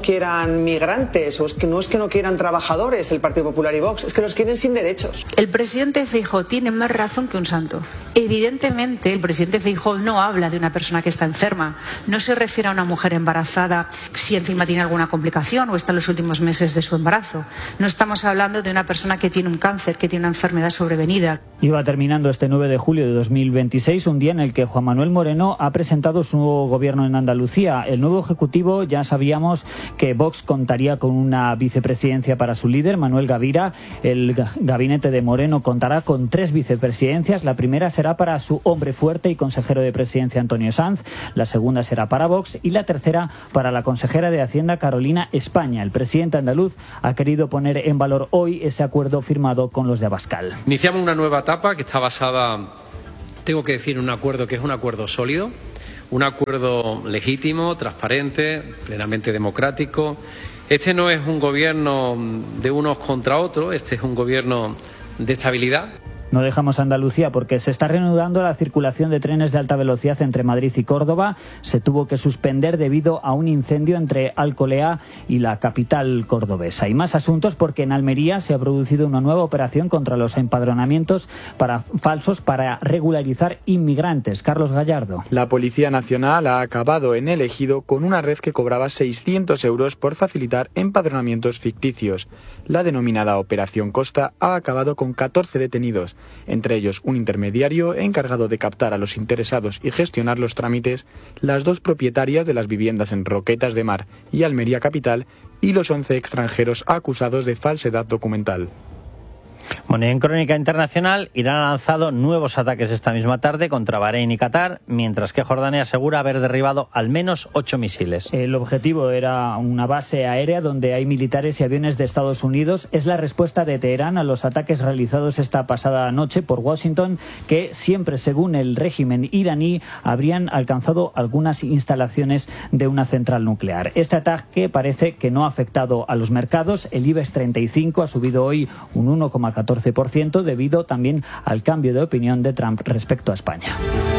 quieran migrantes o es que no es que no quieran trabajadores el Partido Popular y Vox, es que los quieren sin derechos.
El presidente Feijóo tiene más razón que un santo. Evidentemente, el presidente Feijóo no habla de una persona que está enferma, no se refiere a una mujer embarazada si encima tiene alguna complicación o está en los últimos meses de su embarazo. No estamos hablando de una persona que tiene un cáncer, que tiene una enfermedad sobrevenida.
Iba terminando este nueve de julio de dos mil veintiséis, un día en el que Juan Manuel Moreno ha presentado su nuevo gobierno en Andalucía. El nuevo ejecutivo, ya sabíamos que Vox contaría con una vicepresidencia para su líder, Manuel Gavira. El gabinete de Moreno contará con tres vicepresidencias. La primera será para su hombre fuerte y consejero de presidencia, Antonio Sanz. La segunda será para Vox y la tercera para la consejera de Hacienda, Carolina España. El presidente andaluz ha querido poner en valor hoy ese acuerdo firmado con los de Abascal.
Iniciamos una nueva etapa que está basada, tengo que decir, en un acuerdo que es un acuerdo sólido, un acuerdo legítimo, transparente, plenamente democrático. Este no es un gobierno de unos contra otros, este es un gobierno de estabilidad.
No dejamos Andalucía porque se está reanudando la circulación de trenes de alta velocidad entre Madrid y Córdoba. Se tuvo que suspender debido a un incendio entre Alcolea y la capital cordobesa. Y más asuntos porque en Almería se ha producido una nueva operación contra los empadronamientos para falsos para regularizar inmigrantes. Carlos Gallardo.
La Policía Nacional ha acabado en el Ejido con una red que cobraba seiscientos euros por facilitar empadronamientos ficticios. La denominada Operación Costa ha acabado con catorce detenidos, entre ellos un intermediario encargado de captar a los interesados y gestionar los trámites, las dos propietarias de las viviendas en Roquetas de Mar y Almería Capital y los once extranjeros acusados de falsedad documental.
Bueno, y en crónica internacional, Irán ha lanzado nuevos ataques esta misma tarde contra Bahrein y Qatar, mientras que Jordania asegura haber derribado al menos ocho misiles.
El objetivo era una base aérea donde hay militares y aviones de Estados Unidos. Es la respuesta de Teherán a los ataques realizados esta pasada noche por Washington, que siempre, según el régimen iraní, habrían alcanzado algunas instalaciones de una central nuclear. Este ataque parece que no ha afectado a los mercados. El IBEX treinta y cinco ha subido hoy un uno coma catorce por ciento debido también al cambio de opinión de Trump respecto a España.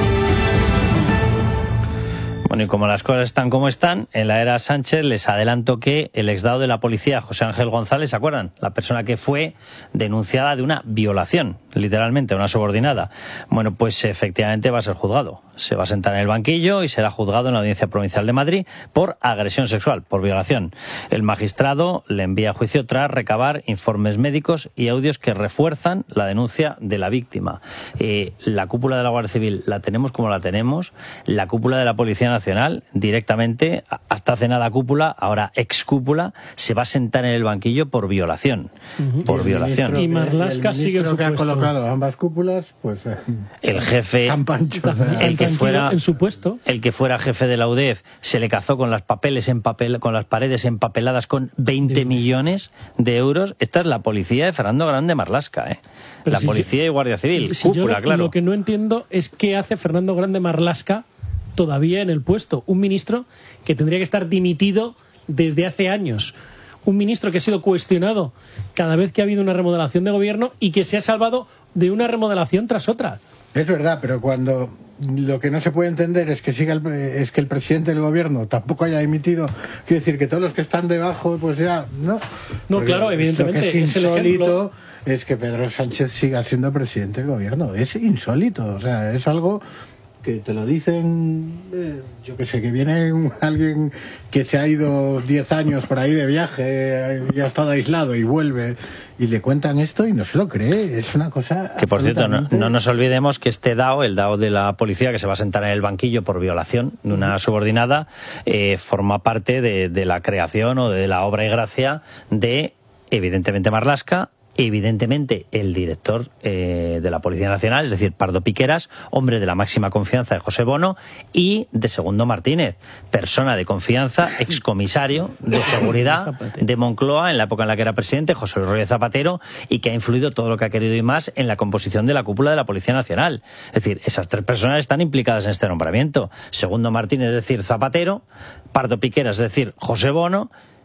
Bueno, y como las cosas están como están, en la era Sánchez les adelanto que el exdado de la policía, José Ángel González, ¿se acuerdan? La persona que fue denunciada de una violación, literalmente, una subordinada. Bueno, pues efectivamente va a ser juzgado. Se va a sentar en el banquillo y será juzgado en la Audiencia Provincial de Madrid por agresión sexual, por violación. El magistrado le envía a juicio tras recabar informes médicos y audios que refuerzan la denuncia de la víctima. Eh, la cúpula de la Guardia Civil la tenemos como la tenemos. La cúpula de la Policía Nacional, directamente, hasta hace nada cúpula, ahora ex cúpula, se va a sentar en el banquillo por violación. Uh-huh. Por
y
violación.
Y Marlaska sigue
el que ha colocado ambas cúpulas, pues eh,
el jefe,
tan pancho, o sea,
el que fuera
en su puesto,
el que fuera jefe de la U D E F se le cazó con las papeles en papel, con las paredes empapeladas con veinte millones de euros. Esta es la policía de Fernando Grande Marlaska, ¿eh? La si policía yo, y Guardia Civil,
si
cúpula,
yo,
claro.
Lo que no entiendo es qué hace Fernando Grande Marlaska todavía en el puesto. Un ministro que tendría que estar dimitido desde hace años. Un ministro que ha sido cuestionado cada vez que ha habido una remodelación de gobierno y que se ha salvado de una remodelación tras otra.
Es verdad, pero cuando lo que no se puede entender es que siga el, es que el presidente del gobierno tampoco haya dimitido, quiere decir que todos los que están debajo, pues ya, ¿no?
No,
Porque
claro, evidentemente.
Lo que es
es
insólito es que Pedro Sánchez siga siendo presidente del gobierno. Es insólito, o sea, es algo que te lo dicen, eh, yo que sé, que viene un, alguien que se ha ido diez años por ahí de viaje eh, y ha estado aislado y vuelve y le cuentan esto y no se lo cree. Es una cosa
que, por cierto, no,
absolutamente...
no nos olvidemos que este D A O, el D A O de la policía, que se va a sentar en el banquillo por violación de una subordinada, eh, forma parte de, de la creación o de la obra y gracia de, evidentemente, Marlaska, evidentemente el director eh, de la Policía Nacional, es decir, Pardo Piqueras, hombre de la máxima confianza de José Bono, y de Segundo Martínez, persona de confianza, excomisario de seguridad de Moncloa en la época en la que era presidente, José Luis Rodríguez Zapatero, y que ha influido todo lo que ha querido y más en la composición de la cúpula de la Policía Nacional. Es decir, esas tres personas están implicadas en este nombramiento. Segundo Martínez, es decir, Zapatero, Pardo Piqueras, es decir, José Bono,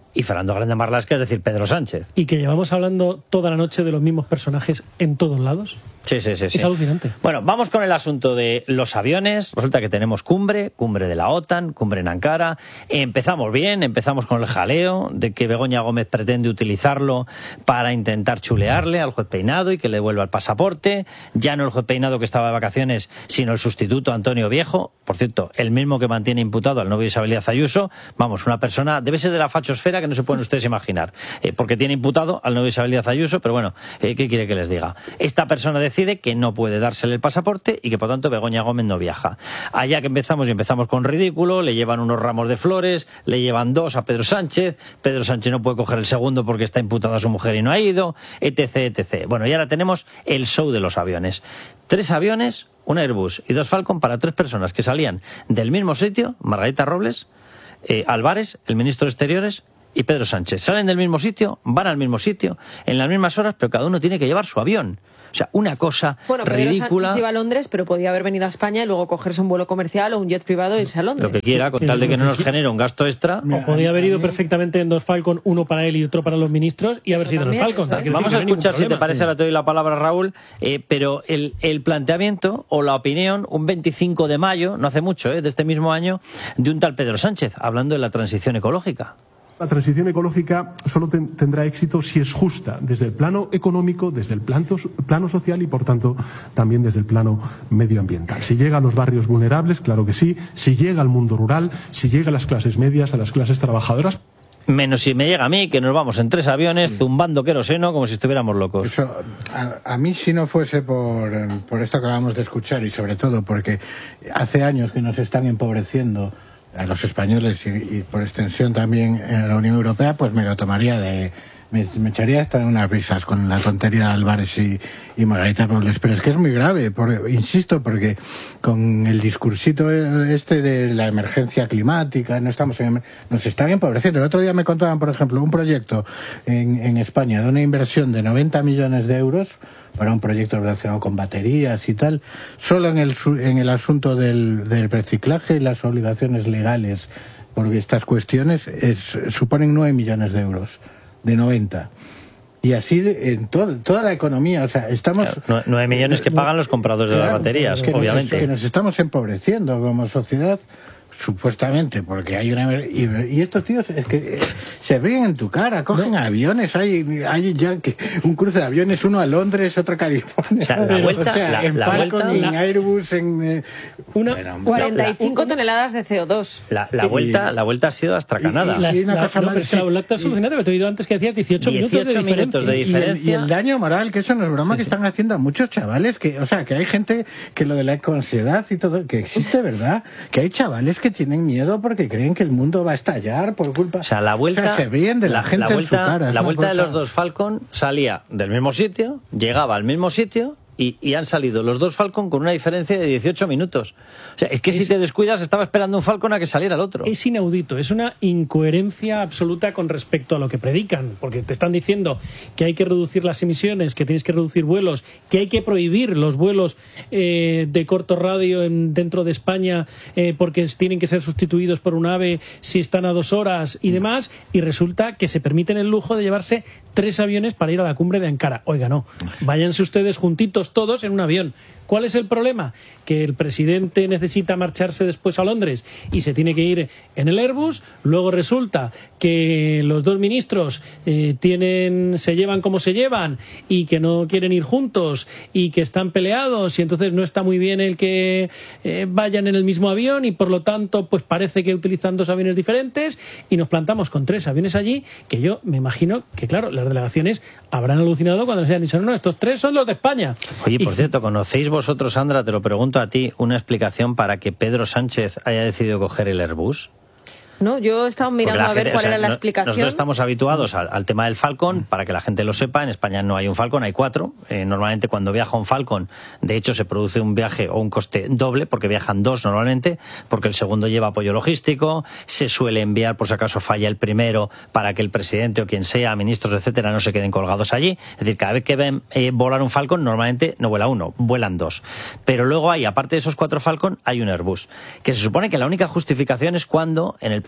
y Fernando Grande Marlaska, es decir, Pedro Sánchez.
Y que llevamos hablando toda la noche de los mismos personajes en todos lados.
Sí, sí, sí.
Es
sí.
alucinante.
Bueno, vamos con el asunto de los aviones. Resulta que tenemos cumbre, cumbre de la OTAN, cumbre en Ankara. Empezamos bien, empezamos con el jaleo de que Begoña Gómez pretende utilizarlo para intentar chulearle al juez Peinado y que le devuelva el pasaporte. Ya no el juez Peinado que estaba de vacaciones, sino el sustituto Antonio Viejo. Por cierto, el mismo que mantiene imputado al novio de Isabel Díaz Ayuso. Vamos, una persona, debe ser de la fachosfera que no se pueden ustedes imaginar. Eh, porque tiene imputado al novio de Isabel Díaz Ayuso, pero bueno, eh, ¿qué quiere que les diga? Esta persona decide que no puede dársele el pasaporte y que por tanto Begoña Gómez no viaja. Allá que empezamos y empezamos con ridículo, le llevan unos ramos de flores, le llevan dos a Pedro Sánchez, Pedro Sánchez no puede coger el segundo porque está imputado a su mujer y no ha ido, etc, etcétera. Bueno, y ahora tenemos el show de los aviones. Tres aviones, un Airbus y dos Falcon para tres personas que salían del mismo sitio, Margarita Robles, eh, Álvarez, el ministro de Exteriores, y Pedro Sánchez. Salen del mismo sitio, van al mismo sitio, en las mismas horas, pero cada uno tiene que llevar su avión. O sea, una cosa
bueno, Pedro
ridícula.
Sánchez iba a Londres, pero podía haber venido a España y luego cogerse un vuelo comercial o un jet privado e irse a Londres.
Lo que quiera, con tal de que no nos genere un gasto extra.
O podía haber ido perfectamente en dos Falcon, uno para él y otro para los ministros, y haber sido en el Falcon.
Vamos a escuchar, si te parece, ahora te doy la palabra, Raúl, eh, pero el, el planteamiento o la opinión, un veinticinco de mayo, no hace mucho, eh, de este mismo año, de un tal Pedro Sánchez, hablando de la transición ecológica.
La transición ecológica solo ten, tendrá éxito si es justa desde el plano económico, desde el plano, plano social y, por tanto, también desde el plano medioambiental. Si llega a los barrios vulnerables, claro que sí. Si llega al mundo rural, si llega a las clases medias, a las clases trabajadoras.
Menos si me llega a mí, que nos vamos en tres aviones, zumbando queroseno, como si estuviéramos locos.
Eso, a, a mí, si no fuese por, por esto que acabamos de escuchar, y sobre todo porque hace años que nos están empobreciendo a los españoles y, y por extensión también en la Unión Europea, pues me lo tomaría de... Me, me echaría hasta en unas risas con la tontería de Álvarez y, y Margarita Robles. Pero es que es muy grave, por, insisto, porque con el discursito este de la emergencia climática, no estamos en, nos están empobreciendo. El otro día me contaban, por ejemplo, un proyecto en, en España de una inversión de noventa millones de euros para un proyecto relacionado con baterías y tal, solo en el, en el asunto del, del reciclaje y las obligaciones legales, porque estas cuestiones es, suponen nueve millones de euros, de noventa. Y así en to, toda la economía, o sea, estamos...
Claro, nueve millones que pagan los compradores claro, de las baterías,
que
obviamente.
Nos, que nos estamos empobreciendo como sociedad, supuestamente, porque hay una... Y, y estos tíos es que eh, se ríen en tu cara, cogen no. aviones, hay, hay ya que un cruce de aviones, uno a Londres, otro a California.
O sea, la vuelta,
o sea
la,
en
la
Falcon,
vuelta,
en
la...
Airbus, en... Eh,
una, cuarenta y cinco toneladas de C O dos.
La, la, vuelta, la vuelta ha sido astracanada.
Y, y, y una la, cosa no, más, la vuelta es alucinante, pero te he oído antes que decías dieciocho,
dieciocho
minutos de
minutos de diferencia.
Y el, y el daño moral, que eso no es broma, sí, que sí. están haciendo a muchos chavales, que, o sea, que hay gente que lo de la ansiedad y todo, que existe, ¿verdad? Que hay chavales que tienen miedo porque creen que el mundo va a estallar por culpa...
O sea, la vuelta...
O sea, se ríen de la, la gente
la vuelta,
en su cara.
La vuelta
cosa...
de los dos Falcon salía del mismo sitio, llegaba al mismo sitio y, y han salido los dos Falcon con una diferencia de dieciocho minutos. O sea, es que es, si te descuidas estaba esperando un Falcon a que saliera el otro.
Es inaudito, es una incoherencia absoluta con respecto a lo que predican, porque te están diciendo que hay que reducir las emisiones, que tienes que reducir vuelos, que hay que prohibir los vuelos eh, de corto radio en, dentro de España eh, porque tienen que ser sustituidos por un AVE si están a dos horas y demás, y resulta que se permiten el lujo de llevarse tres aviones para ir a la cumbre de Ankara. Oiga, no, váyanse ustedes juntitos todos en un avión. ¿Cuál es el problema? Que el presidente necesita marcharse después a Londres y se tiene que ir en el Airbus. Luego resulta que los dos ministros eh, tienen, se llevan como se llevan y que no quieren ir juntos y que están peleados, y entonces no está muy bien el que eh, vayan en el mismo avión, y por lo tanto pues parece que utilizan dos aviones diferentes, y nos plantamos con tres aviones allí, que yo me imagino que, claro, las delegaciones habrán alucinado cuando se han dicho, no, no, estos tres son los de España.
Oye, por
y...
cierto, ¿conocéis vosotros, Sandra, te lo pregunto a ti, una explicación para que Pedro Sánchez haya decidido coger el Airbus?
No, yo he estado mirando a ver gente, cuál o sea, era la no, explicación.
Nosotros estamos habituados al, al tema del Falcon, para que la gente lo sepa. En España no hay un Falcon, hay cuatro. Eh, normalmente cuando viaja un Falcon, de hecho se produce un viaje o un coste doble, porque viajan dos normalmente, porque el segundo lleva apoyo logístico, se suele enviar por si acaso falla el primero, para que el presidente o quien sea, ministros, etcétera, no se queden colgados allí. Es decir, cada vez que ven eh, volar un Falcon, normalmente no vuela uno, vuelan dos. Pero luego hay, aparte de esos cuatro Falcon, hay un Airbus, que se supone que la única justificación es cuando en el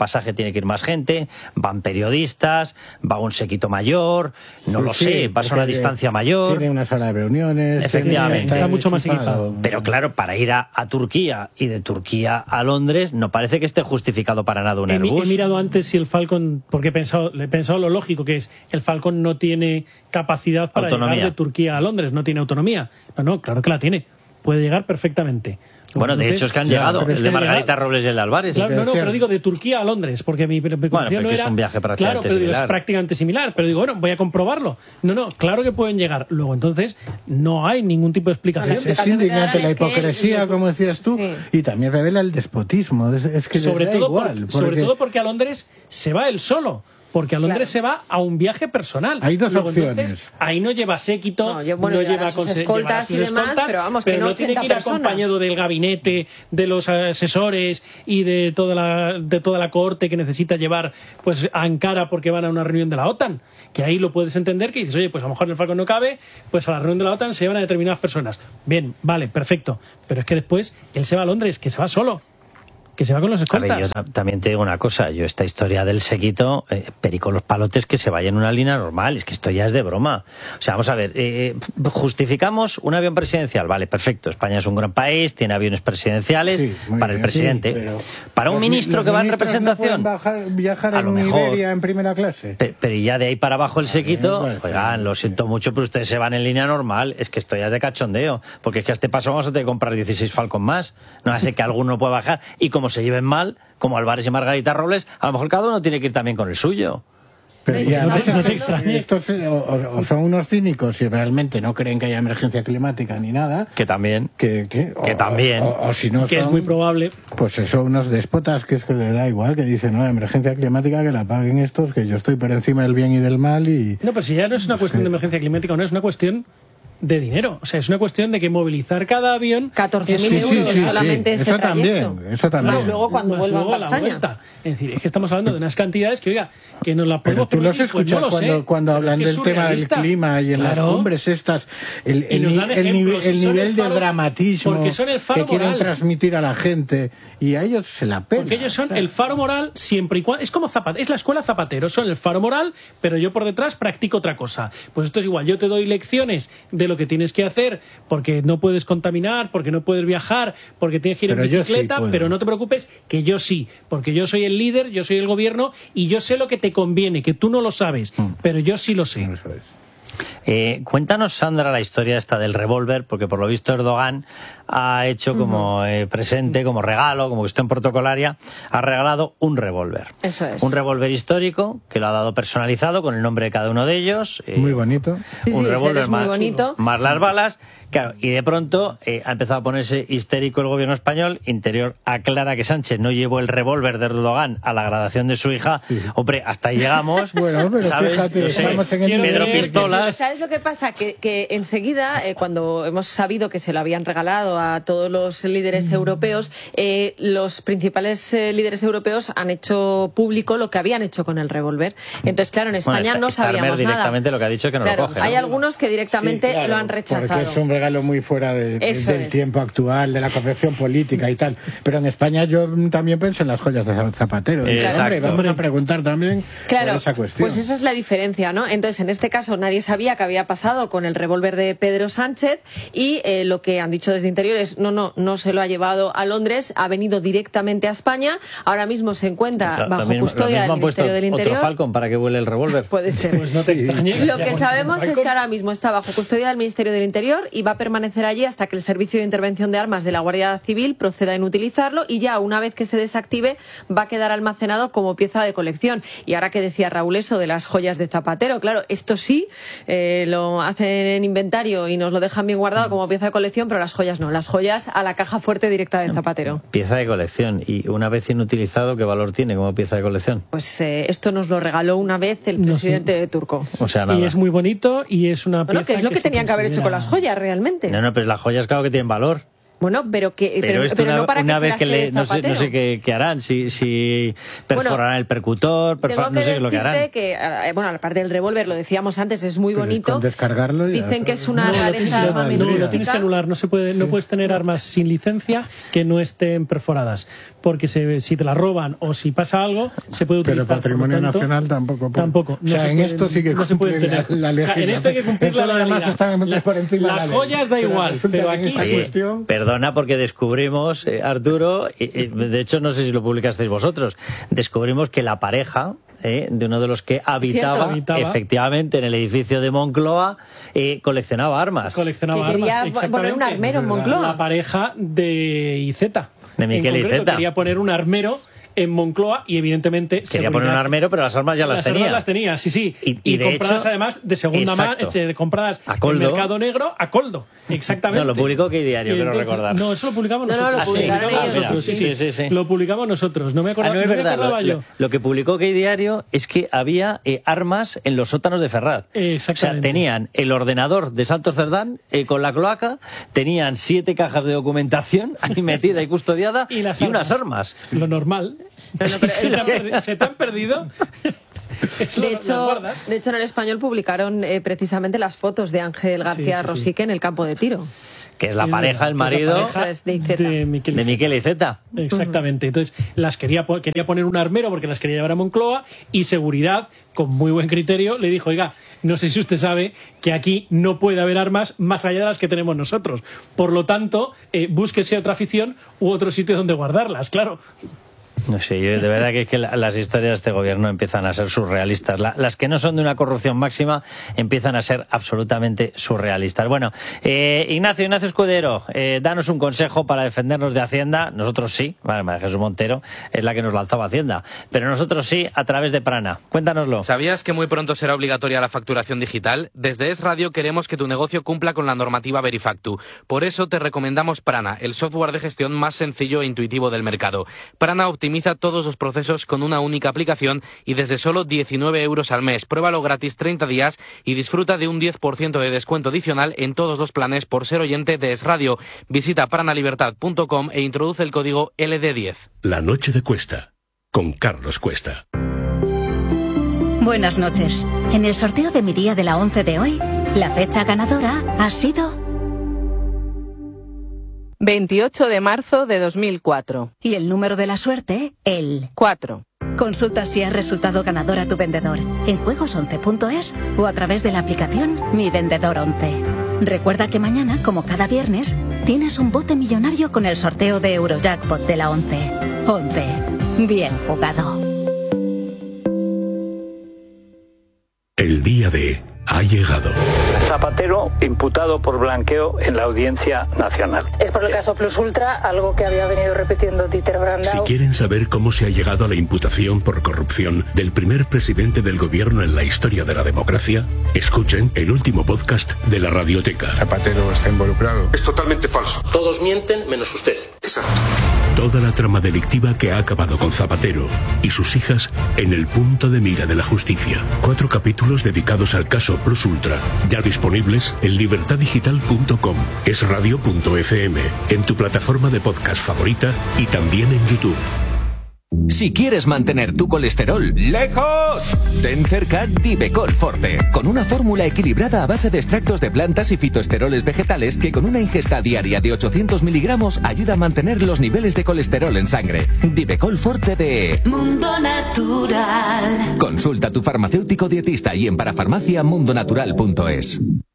pasaje tiene que ir más gente, van periodistas, va un séquito mayor, no
Sí,
lo
sí,
sé, vas a una
porque
distancia mayor.
Tiene una sala de reuniones.
Efectivamente.
tiene-
Está mucho más equipado.
Pero claro, para ir a, a Turquía y de Turquía a Londres no parece que esté justificado para nada un
He, mi-
Airbus.
he mirado antes si el Falcon, porque he pensado, le he pensado lo lógico que es, el Falcon no tiene capacidad para
Autonomía.
llegar de Turquía a Londres, no tiene autonomía. No, no, claro que la tiene, puede llegar perfectamente.
Bueno, de
Entonces-
hecho es que han
Ya,
llegado,
pero es
el de
que
Margarita
llegar-
Robles y el de Álvarez.
Claro, no, no,
decían-
pero digo de Turquía a Londres, porque mi preocupación
Bueno, pero
no
que
era...
es un viaje prácticamente
Claro, pero digo, es
similar.
prácticamente similar, pero digo, bueno, voy a comprobarlo. No, no, claro que pueden llegar. Luego, entonces, no hay ningún tipo de explicación.
Es, es indignante la
es que
hipocresía,
él-
como decías tú,
Sí.
y también revela el despotismo. Es, es que les
sobre
da
todo,
igual.
por- sobre
porque
todo porque a Londres se va él solo. Porque a Londres se va a un viaje personal.
Hay dos
Luego,
opciones.
entonces, ahí no lleva séquito,
No,
no,
yo- bueno, llevará
lleva
sus
conse-
escoltas
llevará sus
y demás,
escoltas,
pero vamos, que
pero
no
no tiene que ir
ochenta personas.
acompañado del gabinete, de los asesores y de toda la de toda la corte que necesita llevar pues a Ankara porque van a una reunión de la OTAN. Que ahí lo puedes entender, que dices, oye, pues a lo mejor en el Falcon no cabe, pues a la reunión de la OTAN se llevan a determinadas personas. Bien, vale, perfecto. Pero es que después él se va a Londres, que se va solo. Que se va con los
A ver,
escoltas.
yo ta- también te digo una cosa, yo esta historia del sequito, eh, perico los palotes que se vaya en una línea normal, es que esto ya es de broma. O sea, vamos a ver, eh, justificamos un avión presidencial, vale, perfecto, España es un gran país, tiene aviones presidenciales
Sí, muy
para el
bien,
presidente,
sí, pero
para un
los mi-
ministro
los
que va en
ministros
representación.
¿No pueden bajar- viajar
A
en
lo
un
mejor.
Iberia en primera clase?
Pe- Pero y ya de ahí para abajo el sequito,
pues,
oigan, lo siento mucho, pero ustedes se van en línea normal, es que esto ya es de cachondeo, porque es que a este paso vamos a tener que comprar dieciséis Falcon más, no hace que alguno pueda bajar, y como se lleven mal, como Álvarez y Margarita Robles, a lo mejor cada uno tiene que ir también con el suyo.
Pero
No
y además
te- no te
estos-
extrañes.
estos eh, o, o- o son unos cínicos y realmente no creen que haya emergencia climática ni nada.
Que también.
Que, que,
Que
o-
también.
O, o si no
que
son,
es muy probable.
pues son unos déspotas que es que les da igual, que dicen, no, emergencia climática que la paguen estos, que yo estoy por encima del bien y del mal y...
No, pero si ya no es una cuestión de emergencia climática, no es una cuestión de dinero. O sea, es una cuestión de que movilizar cada avión...
catorce mil
es-
Sí, sí,
euros
sí, sí.
solamente ese
Eso
trayecto.
también, eso también.
Más luego cuando
más
vuelvan
luego
para
a la
España.
vuelta. Es decir, es que estamos hablando de unas cantidades que, oiga, que nos las
Pero
podemos
tú los
permitir, pues
escuchas
no lo
cuando,
sé.
cuando hablan
Es
del tema del
surrealista.
clima y en las
Claro.
cumbres estas, el,
Y
el,
nos
ni-
dan
el nivel,
ejemplos, y
el
son
nivel
el
de
faro-
dramatismo
porque son el faro
que quieren
moral.
transmitir a la gente y a ellos se la pena.
Porque ellos son el faro moral siempre y cuando... Es como Zapatero, es la escuela Zapatero, son el faro moral, pero yo por detrás practico otra cosa. Pues esto es igual, yo te doy lecciones de lo que tienes que hacer porque no puedes contaminar, porque no puedes viajar, porque tienes que ir
Pero
en
yo sí
bicicleta,
puedo.
pero no te preocupes que yo sí, porque yo soy el líder, yo soy el gobierno y yo sé lo que te conviene, que tú no lo sabes, pero yo sí lo sé.
Eso es.
Eh, cuéntanos, Sandra, la historia esta del revólver, porque por lo visto Erdogan ha hecho como eh, presente, como regalo, como cuestión protocolaria, ha regalado un revólver.
Eso es.
Un revólver histórico que lo ha dado personalizado con el nombre de cada uno de ellos. eh,
Muy bonito.
Sí,
un
sí, ese
revólver
es muy
más,
bonito.
más las balas. Claro, y de pronto eh, ha empezado a ponerse histérico el gobierno español. Interior aclara que Sánchez no llevó el revólver de Erdogan a la graduación de su hija. Hombre, hasta ahí llegamos.
Bueno, pero
¿sabes?
fíjate,
No sé,
estamos en el
quiero
Pedro
creer que
Pistolas.
¿Sabes lo que pasa? Que, que enseguida, eh, cuando hemos sabido que se lo habían regalado a todos los líderes europeos, eh, los principales eh, líderes europeos han hecho público lo que habían hecho con el revólver. Entonces, claro, en España
Bueno,
no
Starmer
sabíamos nada.
directamente lo que ha dicho es que no
Claro,
lo coge. ¿no?
hay algunos que directamente
Sí, claro,
lo han rechazado.
Porque es un regalo muy fuera de- de-
Eso
del
es.
tiempo actual, de la corrección política y tal. Pero en España yo también pienso en las joyas de Zapatero. Y,
Exacto.
hombre, vamos a preguntar también
Claro,
por esa cuestión.
pues esa es la diferencia, ¿no? Entonces, en este caso, nadie sabía qué había pasado con el revólver de Pedro Sánchez y eh, lo que han dicho desde Interior es, no, no, no se lo ha llevado a Londres, ha venido directamente a España, ahora mismo se encuentra
Lo-
bajo
lo mismo- lo
custodia
mismo
del
han puesto
Ministerio del Interior.
otro Falcon para que vuele el revólver.
Puede ser.
Pues no te extrañes.
Lo que sabemos es que ahora mismo está bajo custodia del Ministerio del Interior y va a permanecer allí hasta que el Servicio de Intervención de Armas de la Guardia Civil proceda en utilizarlo y ya una vez que se desactive va a quedar almacenado como pieza de colección. Y ahora que decía Raúl eso de las joyas de Zapatero, claro, esto sí eh, lo hacen en inventario y nos lo dejan bien guardado como pieza de colección, pero las joyas no, las joyas a la caja fuerte directa de Zapatero.
Pieza de colección. Y una vez inutilizado, ¿qué valor tiene como pieza de colección?
Pues eh, esto nos lo regaló una vez el
No sé.
presidente turco.
O sea, nada.
Y es muy bonito y es una
Bueno,
pieza
que es lo que,
se
tenían que haber hecho con las
considera-
joyas realmente.
No, no, pero las joyas claro que tienen valor.
Bueno, pero que
Pero,
pero,
esto
pero
una,
no para
una
que
vez
se
que
las
le,
quede
no sé, no
Zapatero.
sé qué, qué harán, si, si perforarán el percutor, perfora-
Tengo que
no sé qué es lo que
decirte
harán.
que, eh, bueno, aparte del revólver, lo decíamos antes, es muy
Pero
bonito.
con descargarlo ya
Dicen que
sabes.
es una
No, lo tienes,
rareza
no,
armamentística.
lo tienes que anular, no se puede, no puedes tener armas sin licencia que no estén perforadas. porque se, si te la roban o si pasa algo, se puede utilizar.
Pero patrimonio
tanto,
nacional tampoco. Puede.
Tampoco. No
o sea, en
pueden,
esto sí que
no se puede tener.
La, la legislación.
O sea, en esto hay que cumplir la legalidad.
Están
la,
por encima
las
de la
joyas da
pero
igual, pero aquí sí.
Cuestión... Perdona, porque descubrimos, eh, Arturo, y, y, de hecho no sé si lo publicasteis vosotros, descubrimos que la pareja eh, de uno de los que habitaba, habitaba efectivamente en el edificio de Moncloa eh, coleccionaba armas.
Coleccionaba
que quería
armas,
poner un armero en Moncloa.
La pareja de Iceta.
De Miquel Iceta.
Quería poner un armero en Moncloa y evidentemente
quería
seguridad.
poner un armero, pero las armas ya las,
las
tenía.
Las armas las tenía, sí, sí.
Y, y,
y
de
compradas
hecho,
además de segunda mano, eh, compradas en mercado negro a coldo. Exactamente.
No, lo publicó ¿Qué diario? Quiero recordar.
No, eso lo publicamos nosotros.
No, no, lo publicaron
ah, sí.
ellos.
Sí,
sí, sí, sí.
Lo publicamos nosotros. No me acordaba,
ah, no es
no
verdad.
me acordaba
lo,
yo.
Lo, lo que publicó ¿Qué diario? Es que había eh, armas en los sótanos de Ferraz.
Exactamente.
O sea, tenían el ordenador de Santos Cerdán eh, con la cloaca, tenían siete cajas de documentación ahí metida y custodiada y,
las
y
armas.
unas armas.
Lo normal. No, no, se, te han perdido, se te han perdido.
De hecho, de hecho, en El Español publicaron eh, precisamente las fotos de Ángel García sí, sí, Rosique sí. en el campo de tiro.
Que es la pareja, el marido
de,
de Miquel
de Miquel Iceta.
Exactamente. Entonces, las quería, quería poner un armero porque las quería llevar a Moncloa y seguridad, con muy buen criterio, le dijo, oiga, no sé si usted sabe que aquí no puede haber armas más allá de las que tenemos nosotros. Por lo tanto, eh, búsquese otra afición u otro sitio donde guardarlas, claro.
No sé, yo de verdad que es que las historias de este gobierno empiezan a ser surrealistas. La, las que no son de una corrupción máxima empiezan a ser absolutamente surrealistas. Bueno, eh, Ignacio, Ignacio Escudero, eh, danos un consejo para defendernos de Hacienda. Nosotros sí, vale, María Jesús Montero es la que nos lanzaba Hacienda, pero nosotros sí a través de Prana. Cuéntanoslo.
¿Sabías que muy pronto será obligatoria la facturación digital? Desde Es Radio queremos que tu negocio cumpla con la normativa Verifactu. Por eso te recomendamos Prana, el software de gestión más sencillo e intuitivo del mercado. Prana optimiza todos los procesos con una única aplicación y desde solo diecinueve euros al mes. Pruébalo gratis treinta días y disfruta de un diez por ciento de descuento adicional en todos los planes por ser oyente de Es Radio. Visita pranalibertad punto com e introduce el código L D diez.
La noche de Cuesta, con Carlos Cuesta.
Buenas noches. En el sorteo de mi día de la once de hoy, la fecha ganadora ha sido
veintiocho de marzo de dos mil cuatro.
Y el número de la suerte, el
cuatro.
Consulta si has resultado ganador a tu vendedor en juegos once punto es o a través de la aplicación Mi Vendedor once. Recuerda que mañana, como cada viernes, tienes un bote millonario con el sorteo de Eurojackpot de la once. once. Bien jugado.
El día de ha llegado.
Zapatero imputado por blanqueo en la Audiencia Nacional.
Es por el caso Plus Ultra, algo que había venido repitiendo Dieter Brandau.
Si quieren saber cómo se ha llegado a la imputación por corrupción del primer presidente del gobierno en la historia de la democracia, escuchen el último podcast de la Radioteca.
Zapatero está involucrado.
Es totalmente falso.
Todos mienten menos usted.
Exacto.
Toda la trama delictiva que ha acabado con Zapatero y sus hijas en el punto de mira de la justicia. Cuatro capítulos dedicados al caso Plus Ultra, ya disponibles en libertad digital punto com, es radio punto efe eme, en tu plataforma de podcast favorita y también en YouTube.
Si quieres mantener tu colesterol lejos, ten cerca Divecol Forte, con una fórmula equilibrada a base de extractos de plantas y fitoesteroles vegetales que con una ingesta diaria de ochocientos miligramos ayuda a mantener los niveles de colesterol en sangre. Divecol Forte de
Mundo Natural.
Consulta a tu farmacéutico dietista y en parafarmacia mundo natural punto es.